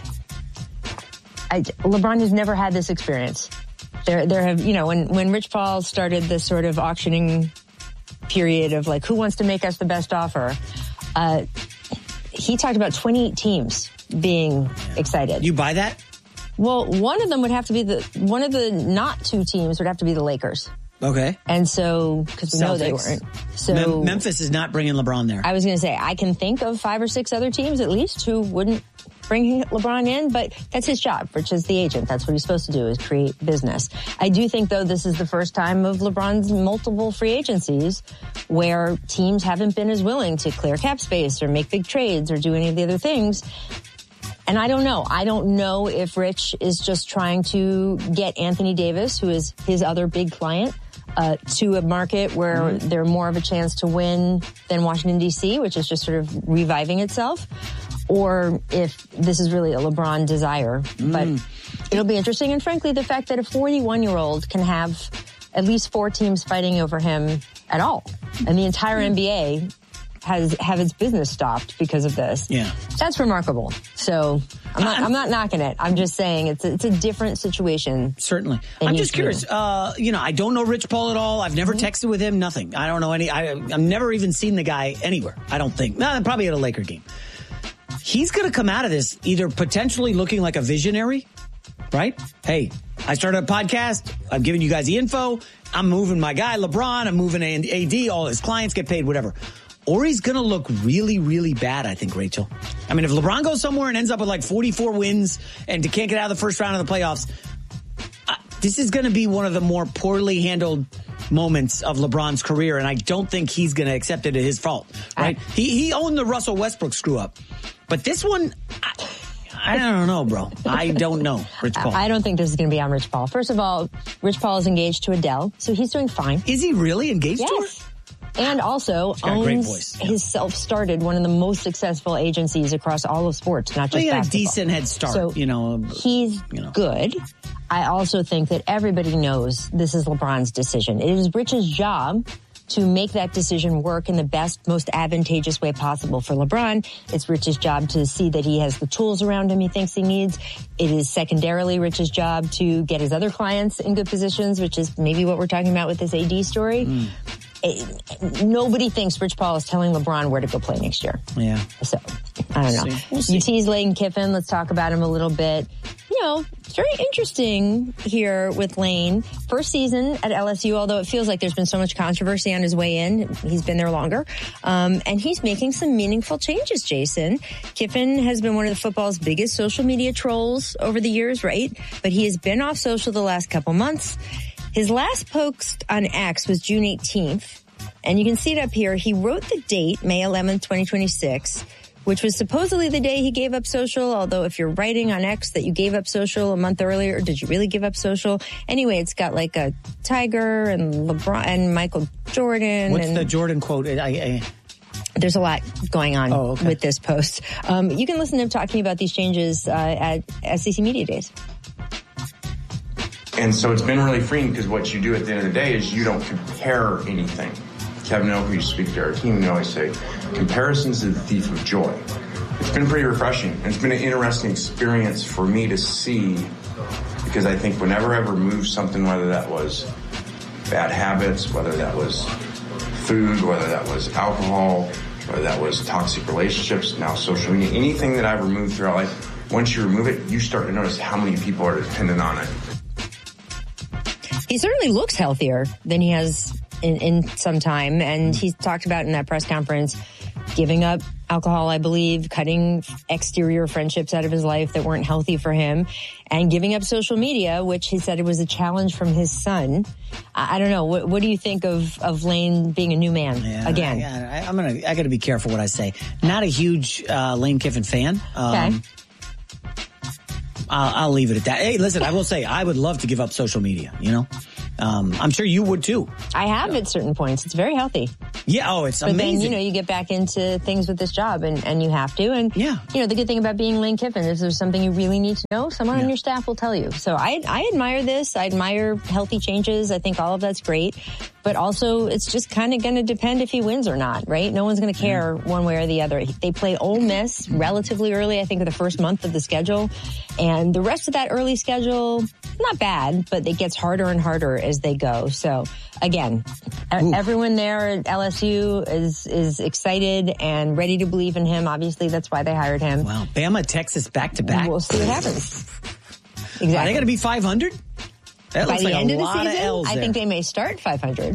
I, LeBron has never had this experience. There, there have, you know, when, when Rich Paul started this sort of auctioning period of like, who wants to make us the best offer? Uh, he talked about twenty-eight teams being excited.
You buy that?
Well, one of them would have to be the, one of the not two teams would have to be the Lakers.
Okay.
And so, because we know they weren't. So
Mem- Memphis is not bringing LeBron there.
I was going to say, I can think of five or six other teams at least who wouldn't bring LeBron in, but that's his job. Rich is the agent. That's what he's supposed to do, is create business. I do think, though, this is the first time of LeBron's multiple free agencies where teams haven't been as willing to clear cap space or make big trades or do any of the other things. And I don't know. I don't know if Rich is just trying to get Anthony Davis, who is his other big client, uh, to a market where mm-hmm. they're more of a chance to win than Washington, D C, which is just sort of reviving itself, or if this is really a LeBron desire. Mm. But it'll be interesting. And frankly, the fact that a forty-one-year-old can have at least four teams fighting over him at all, and the entire mm. N B A has have its business stopped because of this.
Yeah,
that's remarkable. So I'm not, I'm not knocking it. I'm just saying it's a, it's a different situation.
Certainly. I'm just curious. Uh, you know, I don't know Rich Paul at all. I've never mm-hmm. texted with him. Nothing. I don't know any. I, I've never even seen the guy anywhere. I don't think. No, probably at a Laker game. He's going to come out of this either potentially looking like a visionary, right? Hey, I started a podcast. I've given you guys the info. I'm moving my guy LeBron. I'm moving A D. All his clients get paid. Whatever. Or he's going to look really, really bad, I think, Rachel. I mean, if LeBron goes somewhere and ends up with like forty-four wins and can't get out of the first round of the playoffs, uh, this is going to be one of the more poorly handled moments of LeBron's career, and I don't think he's going to accept it as his fault, right? I, he he owned the Russell Westbrook screw-up. But this one, I, I don't know, bro. I don't know, Rich Paul.
I don't think this is going to be on Rich Paul. First of all, Rich Paul is engaged to Adele, so he's doing fine.
Is he really engaged
yes.
to her?
And also owns his self-started one of the most successful agencies across all of sports, not just
well, he had
basketball.
a decent head start,
so
you know.
He's
you know.
good. I also think that everybody knows this is LeBron's decision. It is Rich's job to make that decision work in the best, most advantageous way possible for LeBron. It's Rich's job to see that he has the tools around him he thinks he needs. It is secondarily Rich's job to get his other clients in good positions, which is maybe what we're talking about with this A D story. Mm. It, nobody thinks Rich Paul is telling LeBron where to go play next year.
Yeah.
So, I don't know.
We'll see.
You tease Lane Kiffin. Let's talk about him a little bit. You know, it's very interesting here with Lane. First season at L S U, although it feels like there's been so much controversy on his way in. He's been there longer. Um, and he's making some meaningful changes, Jason. Kiffin has been one of the football's biggest social media trolls over the years, right? But he has been off social the last couple months. His last post on X was June eighteenth, and you can see it up here. He wrote the date, May eleventh, twenty twenty-six, which was supposedly the day he gave up social, although if you're writing on X that you gave up social a month earlier, did you really give up social? Anyway, it's got like a Tiger and LeBron and Michael Jordan.
What's
and
the Jordan quote? I, I,
There's a lot going on
oh, okay.
with this post. Um, you can listen to him talking about these changes uh, at S E C Media Days.
And so it's been really freeing because what you do at the end of the day is you don't compare anything. Kevin O, who you speak to our team, you always say, comparison's the thief of joy. It's been pretty refreshing. And it's been an interesting experience for me to see, because I think whenever I ever moved something, whether that was bad habits, whether that was food, whether that was alcohol, whether that was toxic relationships, now social media, anything that I've removed throughout life, once you remove it, you start to notice how many people are dependent on it.
He certainly looks healthier than he has in, in some time. And he's talked about in that press conference giving up alcohol, I believe, cutting exterior friendships out of his life that weren't healthy for him, and giving up social media, which he said it was a challenge from his son. I, I don't know. What, what do you think of, of Lane being a new man
yeah,
again?
I, I, I'm gonna. I got to be careful what I say. Not a huge uh, Lane Kiffin fan. Um,
okay.
I'll, I'll leave it at that. Hey, listen, I will say I would love to give up social media. You know, um, I'm sure you would too.
I have at certain points. It's very healthy.
Yeah. Oh, it's
but
amazing.
But then, you know, you get back into things with this job and, and you have to. And,
yeah.
you know, the good thing about being Lane Kiffin is there's something you really need to know. Someone
yeah.
on your staff will tell you. So I, I admire this. I admire healthy changes. I think all of that's great. But also, it's just kind of going to depend if he wins or not, right? No one's going to care mm. one way or the other. They play Ole Miss relatively early, I think, the first month of the schedule. And the rest of that early schedule, not bad, but it gets harder and harder as they go. So, again, Ooh. everyone there at L S U is is excited and ready to believe in him. Obviously, that's why they hired him.
Wow. Bama, Texas, back-to-back.
We'll see what happens.
Exactly. Are they going to be five hundred? That
By
looks
the
like
end
a
of the
lot
season,
of L's
I
there.
think they may start five hundred.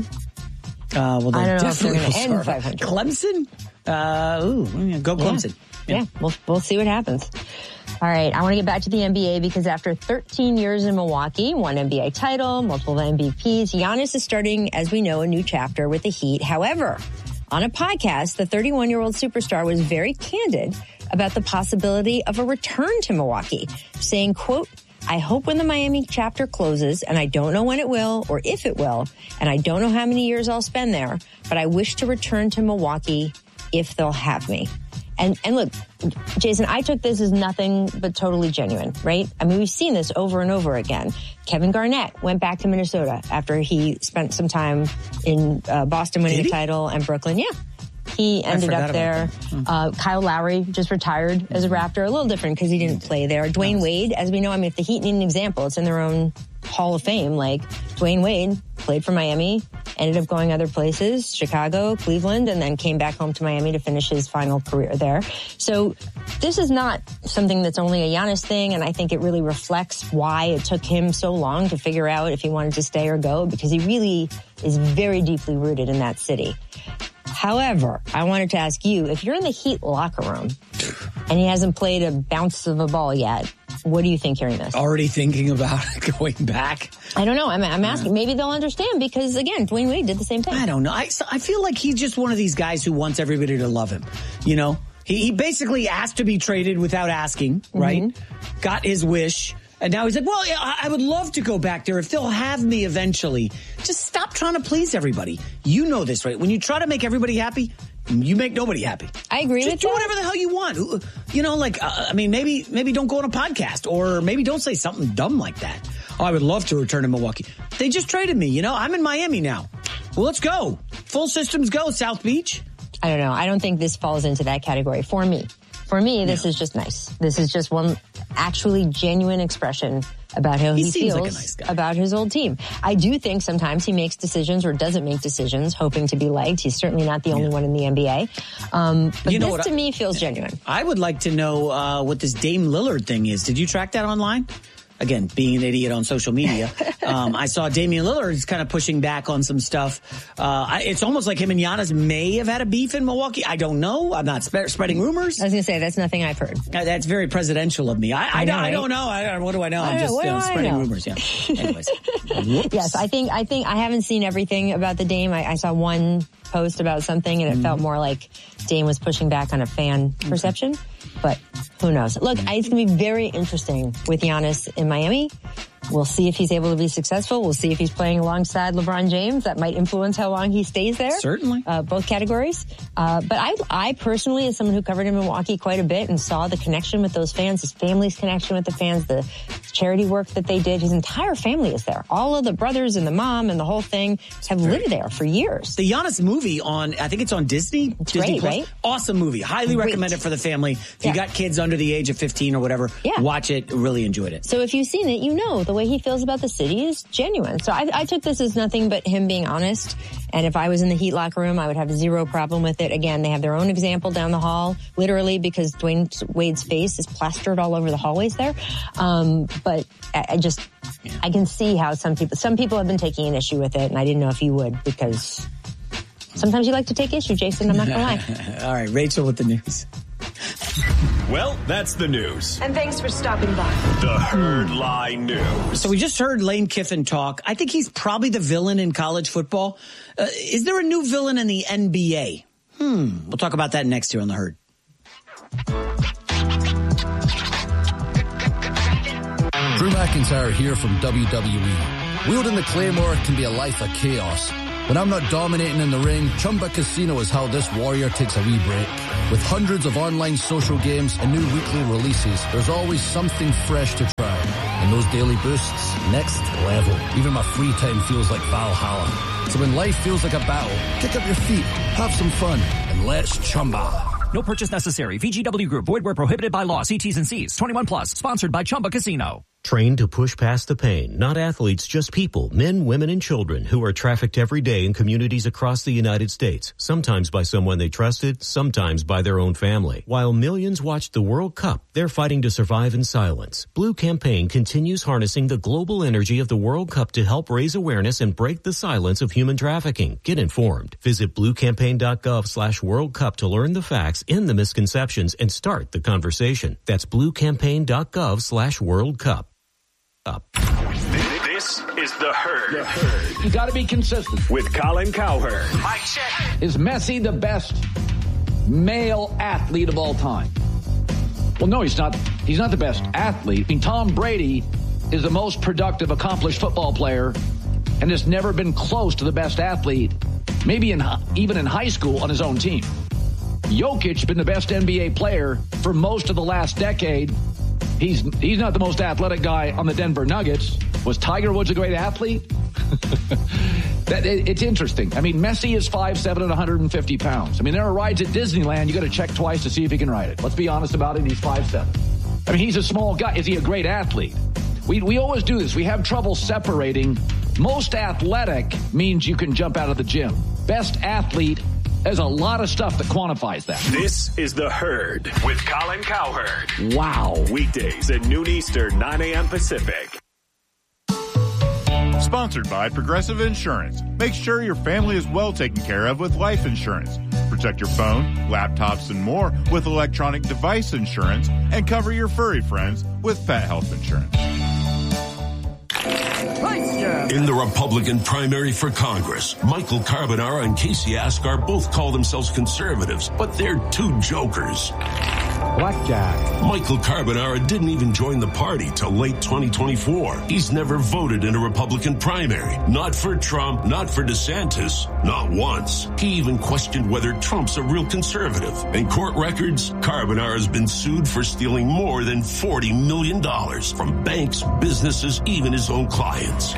Uh, well,
I don't know if they're
definitely
going to end five hundred.
Clemson? Uh, ooh, go Clemson.
Yeah, yeah. yeah we'll, we'll see what happens. All right, I want to get back to the N B A because after thirteen years in Milwaukee, one N B A title, multiple M V Ps, Giannis is starting, as we know, a new chapter with the Heat. However, on a podcast, the thirty-one-year-old superstar was very candid about the possibility of a return to Milwaukee, saying, quote, I hope when the Miami chapter closes, and I don't know when it will or if it will, and I don't know how many years I'll spend there, but I wish to return to Milwaukee if they'll have me. And and look, Jason, I took this as nothing but totally genuine, right? I mean, we've seen this over and over again. Kevin Garnett went back to Minnesota after he spent some time in uh, Boston winning a title and Brooklyn. Yeah. He ended up there. Hmm. Uh, Kyle Lowry just retired as a Raptor. A little different because he didn't play there. Dwayne Wade, as we know, I mean, if the Heat need an example, it's in their own Hall of Fame. Like, Dwayne Wade played for Miami, ended up going other places, Chicago, Cleveland, and then came back home to Miami to finish his final career there. So this is not something that's only a Giannis thing, and I think it really reflects why it took him so long to figure out if he wanted to stay or go, because he really is very deeply rooted in that city. However, I wanted to ask you, if you're in the Heat locker room and he hasn't played a bounce of a ball yet, what do you think hearing this?
Already thinking about going back?
I don't know. I'm, I'm asking. Maybe they'll understand because, again, Dwayne Wade did the same thing.
I don't know. I, I feel like he's just one of these guys who wants everybody to love him. You know, he, he basically asked to be traded without asking, right? Mm-hmm. Got his wish. And now he's like, well, yeah, I would love to go back there if they'll have me eventually. Just stop trying to please everybody. You know this, right? When you try to make everybody happy, you make nobody happy.
I agree
Just
with
do
that.
whatever the hell you want. You know, like, uh, I mean, maybe maybe don't go on a podcast or maybe don't say something dumb like that. Oh, I would love to return to Milwaukee. They just traded me, you know? I'm in Miami now. Well, let's go. Full systems go, South Beach.
I don't know. I don't think this falls into that category for me. For me, this yeah. is just nice. This is just one actually genuine expression about how he,
he
feels
like a nice guy.
about his old team. I do think sometimes he makes decisions or doesn't make decisions hoping to be liked. He's certainly not the only yeah. one in the N B A. Um, but
you know
this to
I,
me feels genuine.
I would like to know uh, what this Dame Lillard thing is. Did you track that online? Again, being an idiot on social media, um, I saw Damian Lillard is kind of pushing back on some stuff. Uh, I, it's almost like him and Giannis may have had a beef in Milwaukee. I don't know. I'm not sp- spreading rumors.
I was going to say, that's nothing I've heard.
Uh, that's very presidential of me. I, I, I, know, don't, right? I don't know. I, what do I know?
I
I'm just
know.
uh, spreading rumors. Yeah. Anyways.
Yes, I think, I think I haven't seen everything about the Dame. I, I saw one post about something and it mm. felt more like Dame was pushing back on a fan perception. But who knows? Look, it's going to be very interesting with Giannis in Miami. We'll see if he's able to be successful. We'll see if he's playing alongside LeBron James. That might influence how long he stays there.
Certainly.
Uh, both categories. Uh, but I, I personally, as someone who covered in Milwaukee quite a bit and saw the connection with those fans, his family's connection with the fans, the charity work that they did, his entire family is there. All of the brothers and the mom and the whole thing have lived there for years.
The Giannis movie on, I think it's on Disney.
It's
Disney
great,
Plus.
right?
Awesome movie. Highly
Great.
recommend it for the family. If
yeah.
you got kids under the age of fifteen or whatever,
yeah.
watch it. Really enjoyed it.
So if you've seen it, you know the way he feels about the city is genuine. So I, I took this as nothing but him being honest. And if I was in the Heat locker room, I would have zero problem with it. Again, they have their own example down the hall, literally, because Dwayne Wade's face is plastered all over the hallways there. Um, but I, I just, yeah. I can see how some people, some people have been taking an issue with it, and I didn't know if you would, because Sometimes you like to take issue, Jason. I'm not going to lie.
All right, Rachel with the news.
Well, that's the news.
And thanks for stopping by.
The Herd Line News.
So we just heard Lane Kiffin talk. I think he's probably the villain in college football. Uh, is there a new villain in the N B A? Hmm. We'll talk about that next here on The Herd.
Drew McIntyre here from W W E. Wielding the Claymore can be a life of chaos. When I'm not dominating in the ring, Chumba Casino is how this warrior takes a wee break. With hundreds of online social games and new weekly releases, there's always something fresh to try. And those daily boosts, next level. Even my free time feels like Valhalla. So when life feels like a battle, kick up your feet, have some fun, and let's Chumba.
No purchase necessary. V G W Group. Void where prohibited by law. See T's and C's. twenty-one plus. Sponsored by Chumba Casino.
Trained to push past the pain. Not athletes, just people, men, women, and children who are trafficked every day in communities across the United States. Sometimes by someone they trusted, sometimes by their own family. While millions watch the World Cup, they're fighting to survive in silence. Blue Campaign continues harnessing the global energy of the World Cup to help raise awareness and break the silence of human trafficking. Get informed. Visit bluecampaign.gov slash World Cup to learn the facts, end the misconceptions, and start the conversation. That's bluecampaign.gov slash World Cup. Up.
This is The Herd.
The Herd. You got to be consistent.
With Colin Cowherd.
Mike check. Is Messi the best male athlete of all time? Well, no, he's not. He's not the best athlete. I mean, Tom Brady is the most productive, accomplished football player and has never been close to the best athlete, maybe in even in high school on his own team. Jokic been the best N B A player for most of the last decade. He's he's not the most athletic guy on the Denver Nuggets. Was Tiger Woods a great athlete? that it, It's interesting. I mean, Messi is five seven and one hundred fifty pounds. I mean, there are rides at Disneyland you got to check twice to see if he can ride it. Let's be honest about it. He's five seven. I mean, he's a small guy. Is he a great athlete? We we always do this. We have trouble separating. Most athletic means you can jump out of the gym. Best athlete, there's a lot of stuff that quantifies that.
This is The Herd with Colin Cowherd.
Wow.
Weekdays at noon Eastern, nine a.m. Pacific.
Sponsored by Progressive Insurance. Make sure your family is well taken care of with life insurance. Protect your phone, laptops, and more with electronic device insurance, and cover your furry friends with pet health insurance.
In the Republican primary for Congress, Michael Carbonara and Casey Askar both call themselves conservatives, but they're two jokers.
Blackjack.
Michael Carbonara didn't even join the party till late twenty twenty-four. He's never voted in a Republican primary. Not for Trump, not for DeSantis, not once. He even questioned whether Trump's a real conservative. In court records, Carbonara's been sued for stealing more than forty million dollars from banks, businesses, even his own clients.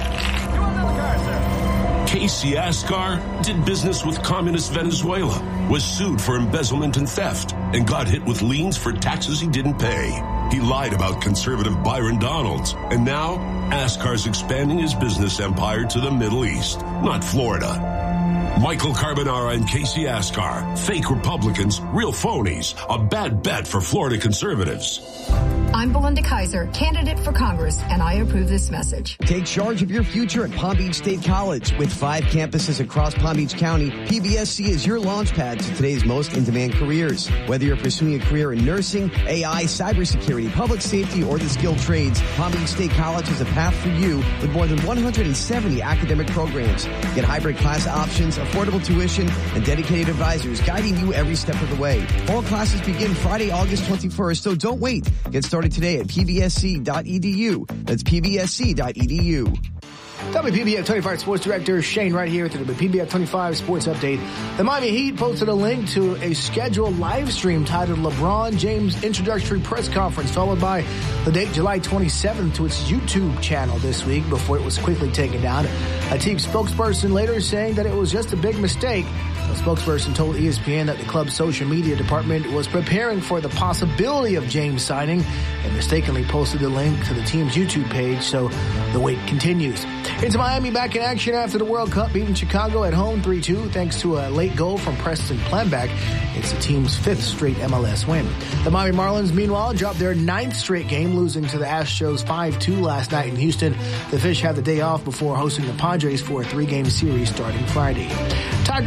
Casey Askar did business with communist Venezuela, was sued for embezzlement and theft, and got hit with liens for taxes he didn't pay. He lied about conservative Byron Donalds, and now Askar's expanding his business empire to the Middle East, not Florida. Michael Carbonara and Casey Askar, fake Republicans, real phonies, a bad bet for Florida conservatives.
I'm Belinda Kaiser, candidate for Congress, and I approve this message.
Take charge of your future at Palm Beach State College. With five campuses across Palm Beach County, P B S C is your launchpad to today's most in-demand careers. Whether you're pursuing a career in nursing, A I, cybersecurity, public safety, or the skilled trades, Palm Beach State College is a path for you with more than one hundred seventy academic programs. Get hybrid class options, affordable tuition, and dedicated advisors guiding you every step of the way. All classes begin Friday, August twenty-first, so don't wait. Get started today at p b s c dot e d u. That's p b s c dot e d u.
W P B F twenty-five Sports Director Shane right here with the W P B F twenty-five Sports Update. The Miami Heat posted a link to a scheduled live stream titled LeBron James Introductory Press Conference, followed by the date July twenty-seventh to its YouTube channel this week before it was quickly taken down. A team spokesperson later saying that it was just a big mistake. The spokesperson told E S P N that the club's social media department was preparing for the possibility of James signing and mistakenly posted the link to the team's YouTube page, so the wait continues. It's Miami back in action after the World Cup, beating Chicago at home three two thanks to a late goal from Preston Planback. It's the team's fifth straight M L S win. The Miami Marlins, meanwhile, dropped their ninth straight game, losing to the Astros five two last night in Houston. The Fish have the day off before hosting the Padres for a three-game series starting Friday. Tiger Woods uh,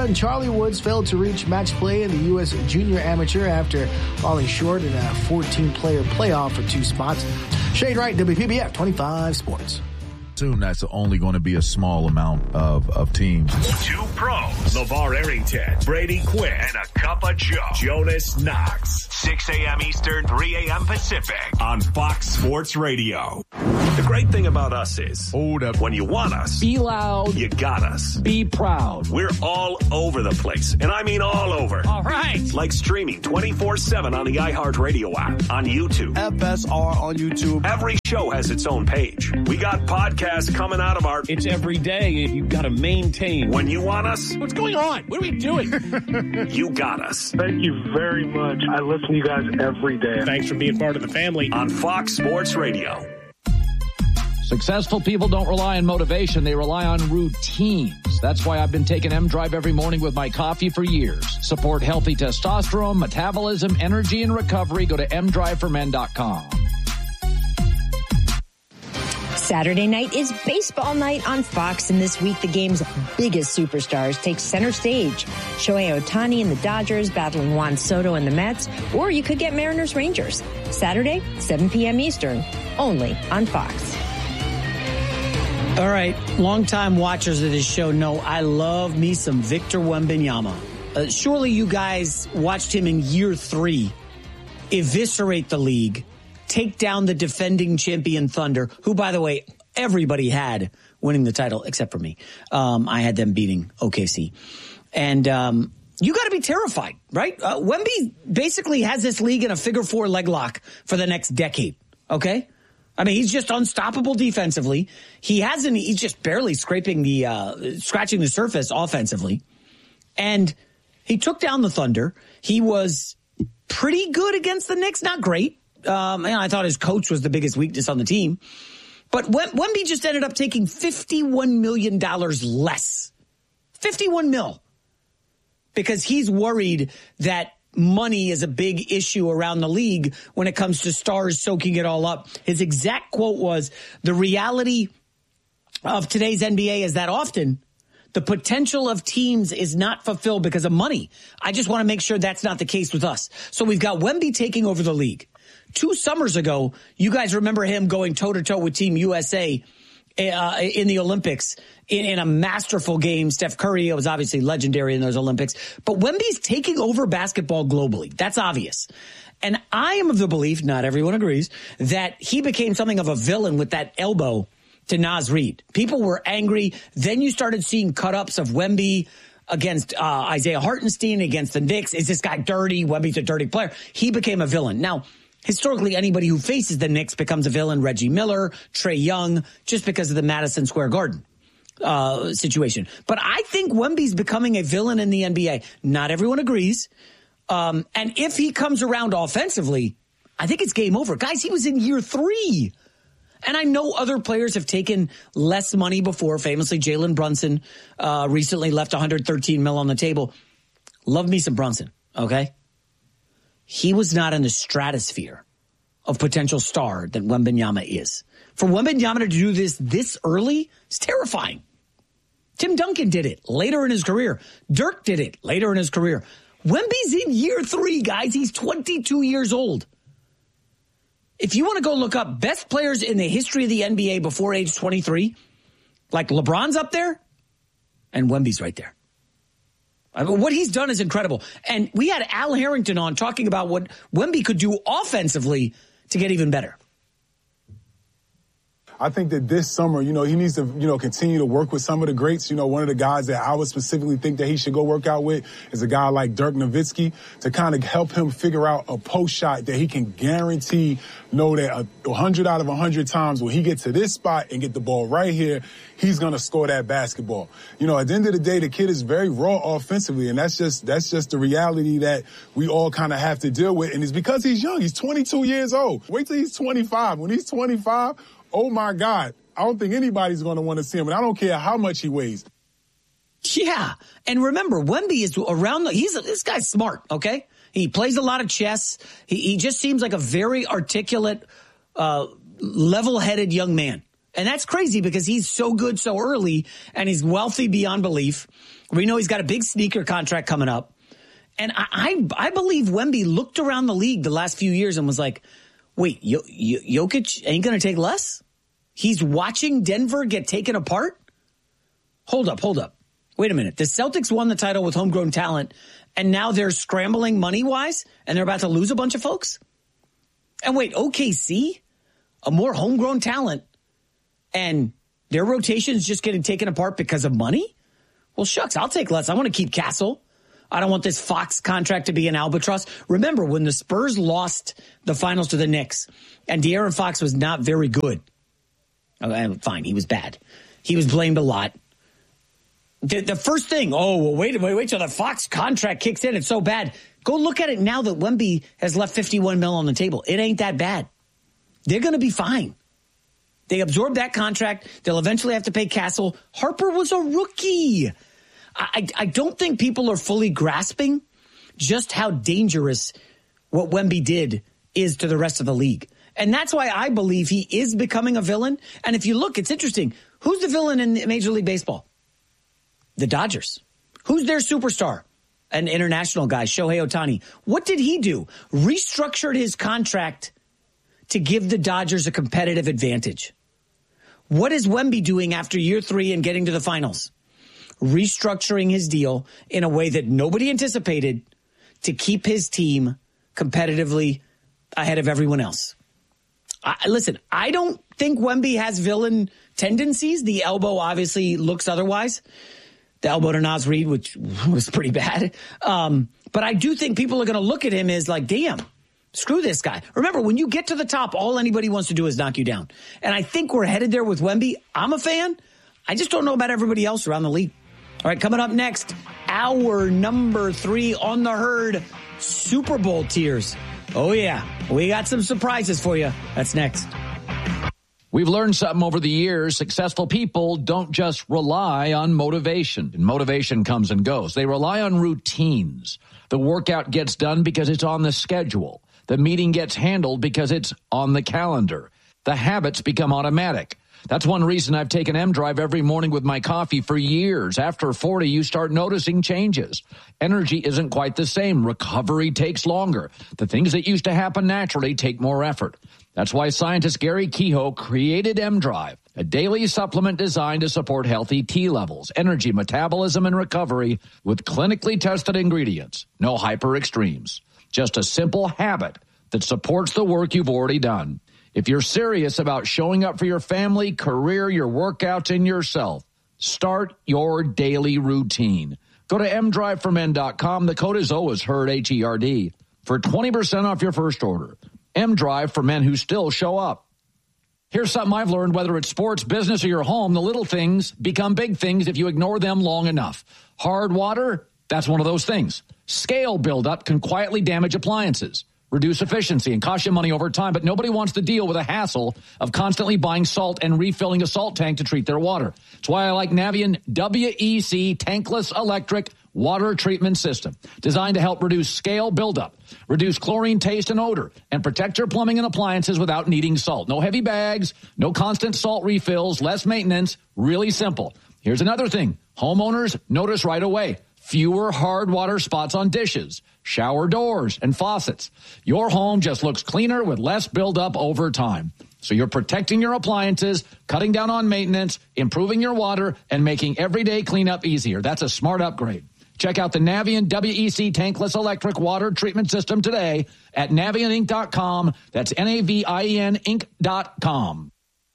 Augusta, and Charlie Woods failed to reach match play in the U S Junior Amateur after falling short in a fourteen-player playoff for two spots. Shane Wright, W P B F twenty-five Sports.
Assume that's only going to be a small amount of, of teams.
Two pros, LeVar Arrington, Brady Quinn, and a cup of Joe, Jonas Knox. six a.m. Eastern, three a.m. Pacific on Fox Sports Radio. The great thing about us is, hold up, when you want us,
Be loud.
you got us.
Be proud.
We're all over the place, and I mean all over.
All right.
Like streaming twenty-four seven on the iHeartRadio app, on YouTube.
F S R on YouTube.
Every show has its own page. We got podcasts coming out of our...
It's every day. You've got to maintain.
When you want us...
What's going on? What are we doing?
You got us.
Thank you very much. I listen to you guys every day.
Thanks for being part of the family.
On Fox Sports Radio.
Successful people don't rely on motivation. They rely on routines. That's why I've been taking M-Drive every morning with my coffee for years. Support healthy testosterone, metabolism, energy, and recovery. Go to m drive for men dot com.
Saturday night is baseball night on Fox, and this week the game's biggest superstars take center stage. Shohei Ohtani and the Dodgers battling Juan Soto and the Mets, or you could get Mariners Rangers. Saturday, seven p.m. Eastern, only on Fox.
All right, longtime watchers of this show know I love me some Victor Wembanyama. Uh, surely you guys watched him in year three eviscerate the league, take down the defending champion Thunder, who, by the way, everybody had winning the title except for me. Um, I had them beating O K C. And um, you got to be terrified, right? Uh, Wemby basically has this league in a figure four leg lock for the next decade, okay? I mean, he's just unstoppable defensively. He hasn't, he's just barely scraping the, uh, scratching the surface offensively. And he took down the Thunder. He was pretty good against the Knicks, not great. Um, and I thought his coach was the biggest weakness on the team. But Wemby just ended up taking fifty-one million dollars less. fifty-one mil. Because he's worried that money is a big issue around the league when it comes to stars soaking it all up. His exact quote was, the reality of today's N B A is that often the potential of teams is not fulfilled because of money. I just want to make sure that's not the case with us. So we've got Wemby taking over the league. Two summers ago, you guys remember him going toe-to-toe with Team U S A uh, in the Olympics in, in a masterful game. Steph Curry was obviously legendary in those Olympics. But Wemby's taking over basketball globally. That's obvious. And I am of the belief, not everyone agrees, that he became something of a villain with that elbow to Naz Reid. People were angry. Then you started seeing cut-ups of Wemby against uh, Isaiah Hartenstein, against the Knicks. Is this guy dirty? Wemby's a dirty player. He became a villain. Now, historically, anybody who faces the Knicks becomes a villain. Reggie Miller, Trae Young, just because of the Madison Square Garden uh, situation. But I think Wemby's becoming a villain in the N B A. Not everyone agrees. Um, and if he comes around offensively, I think it's game over. Guys, he was in year three. And I know other players have taken less money before. Famously, Jalen Brunson uh, recently left one hundred thirteen mil on the table. Love me some Brunson, okay? He was not in the stratosphere of potential star that Wembanyama is. For Wembanyama to do this this early is terrifying. Tim Duncan did it later in his career. Dirk did it later in his career. Wemby's in year three, guys. He's twenty-two years old. If you want to go look up best players in the history of the N B A before age twenty-three, like LeBron's up there, and Wemby's right there. I mean, what he's done is incredible. And we had Al Harrington on talking about what Wemby could do offensively to get even better.
I think that this summer, you know, he needs to, you know, continue to work with some of the greats. You know, one of the guys that I would specifically think that he should go work out with is a guy like Dirk Nowitzki to kind of help him figure out a post shot that he can guarantee know that one hundred out of one hundred times when he gets to this spot and get the ball right here, he's going to score that basketball. You know, at the end of the day, the kid is very raw offensively, and that's just that's just the reality that we all kind of have to deal with. And it's because he's young. He's twenty-two years old. Wait till he's twenty-five. When he's twenty-five, oh, my God, I don't think anybody's going to want to see him, and I don't care how much he weighs.
Yeah, and remember, Wemby is around the – he's this guy's smart, okay? He plays a lot of chess. He, he just seems like a very articulate, uh, level-headed young man. And that's crazy because he's so good so early and he's wealthy beyond belief. We know he's got a big sneaker contract coming up. And I, I, I believe Wemby looked around the league the last few years and was like, wait, Yo- Yo- Jokic ain't going to take less? He's watching Denver get taken apart? Hold up, hold up. Wait a minute. The Celtics won the title with homegrown talent, and now they're scrambling money-wise, and they're about to lose a bunch of folks? And wait, O K C? A more homegrown talent, and their rotation's just getting taken apart because of money? Well, shucks, I'll take less. I want to keep Castle. I don't want this Fox contract to be an albatross. Remember, when the Spurs lost the finals to the Knicks, and De'Aaron Fox was not very good. Okay, fine, he was bad. He was blamed a lot. The, the first thing, oh, well, wait, wait, wait till the Fox contract kicks in. It's so bad. Go look at it now that Wemby has left fifty-one mil on the table. It ain't that bad. They're going to be fine. They absorbed that contract. They'll eventually have to pay Castle. Harper was a rookie. I, I don't think people are fully grasping just how dangerous what Wemby did is to the rest of the league. And that's why I believe he is becoming a villain. And if you look, it's interesting. Who's the villain in Major League Baseball? The Dodgers. Who's their superstar? An international guy, Shohei Ohtani. What did he do? Restructured his contract to give the Dodgers a competitive advantage. What is Wemby doing after year three and getting to the finals? Restructuring his deal in a way that nobody anticipated to keep his team competitively ahead of everyone else. I, listen, I don't think Wemby has villain tendencies. The elbow obviously looks otherwise. The elbow to Naz Reid, which was pretty bad. Um, but I do think people are going to look at him as like, damn, screw this guy. Remember, when you get to the top, all anybody wants to do is knock you down. And I think we're headed there with Wemby. I'm a fan. I just don't know about everybody else around the league. All right, coming up next, hour number three on the herd, Super Bowl tiers. Oh, yeah, we got some surprises for you. That's next.
We've learned something over the years. Successful people don't just rely on motivation. And motivation comes and goes. They rely on routines. The workout gets done because it's on the schedule. The meeting gets handled because it's on the calendar. The habits become automatic. That's one reason I've taken M-Drive every morning with my coffee for years. After forty, you start noticing changes. Energy isn't quite the same. Recovery takes longer. The things that used to happen naturally take more effort. That's why scientist Gary Kehoe created M-Drive, a daily supplement designed to support healthy T levels, energy, metabolism, and recovery with clinically tested ingredients. No hyper extremes. Just a simple habit that supports the work you've already done. If you're serious about showing up for your family, career, your workouts, and yourself, start your daily routine. Go to m drive for men dot com. The code is always HERD, H E R D, for twenty percent off your first order. M-Drive for men who still show up. Here's something I've learned, whether it's sports, business, or your home, the little things become big things if you ignore them long enough. Hard water, that's one of those things. Scale buildup can quietly damage appliances, reduce efficiency, and cost you money over time, but nobody wants to deal with the hassle of constantly buying salt and refilling a salt tank to treat their water. That's why I like Navien W E C tankless electric water treatment system, designed to help reduce scale buildup, reduce chlorine taste and odor, and protect your plumbing and appliances without needing salt. No heavy bags, no constant salt refills, less maintenance, really simple. Here's another thing. Homeowners notice right away. Fewer hard water spots on dishes, shower doors, and faucets. Your home just looks cleaner with less buildup over time. So you're protecting your appliances, cutting down on maintenance, improving your water, and making everyday cleanup easier. That's a smart upgrade. Check out the Navien W E C tankless electric water treatment system today at navien inc dot com. That's N A V I E N Inc dot com.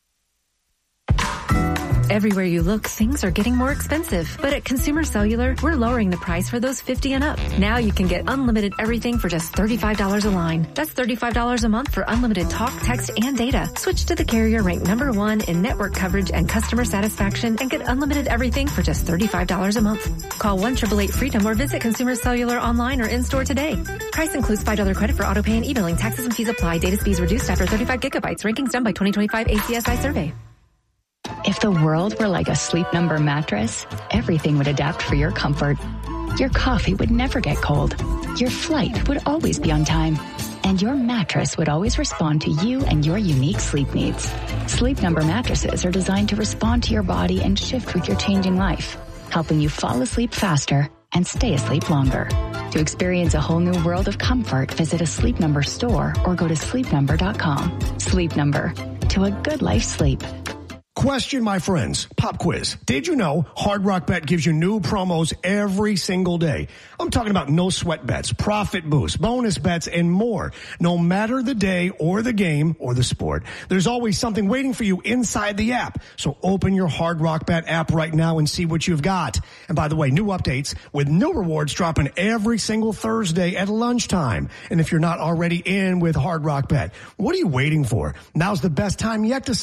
Everywhere you look, things are getting more expensive. But at Consumer Cellular, we're lowering the price for those fifty and up. Now you can get unlimited everything for just thirty-five dollars a line. That's thirty-five dollars a month for unlimited talk, text, and data. Switch to the carrier ranked number one in network coverage and customer satisfaction and get unlimited everything for just thirty-five dollars a month. Call one eight eight eight freedom or visit Consumer Cellular online or in-store today. Price includes five dollars credit for auto pay and e-billing. Taxes and fees apply. Data speeds reduced after thirty-five gigabytes. Rankings done by twenty twenty-five A C S I survey.
If the world were like a Sleep Number mattress, everything would adapt for your comfort. Your coffee would never get cold. Your flight would always be on time. and your mattress would always respond to you and your unique sleep needs. Sleep Number mattresses are designed to respond to your body and shift with your changing life, helping you fall asleep faster and stay asleep longer. To experience a whole new world of comfort, visit a Sleep Number store or go to sleep number dot com. Sleep Number, to a good life sleep.
Question, my friends. Pop quiz. Did you know Hard Rock Bet gives you new promos every single day? I'm talking about no sweat bets, profit boosts, bonus bets, and more. No matter the day or the game or the sport, there's always something waiting for you inside the app. So open your Hard Rock Bet app right now and see what you've got. And by the way, new updates with new rewards dropping every single Thursday at lunchtime. And if you're not already in with Hard Rock Bet, what are you waiting for? Now's the best time yet to sign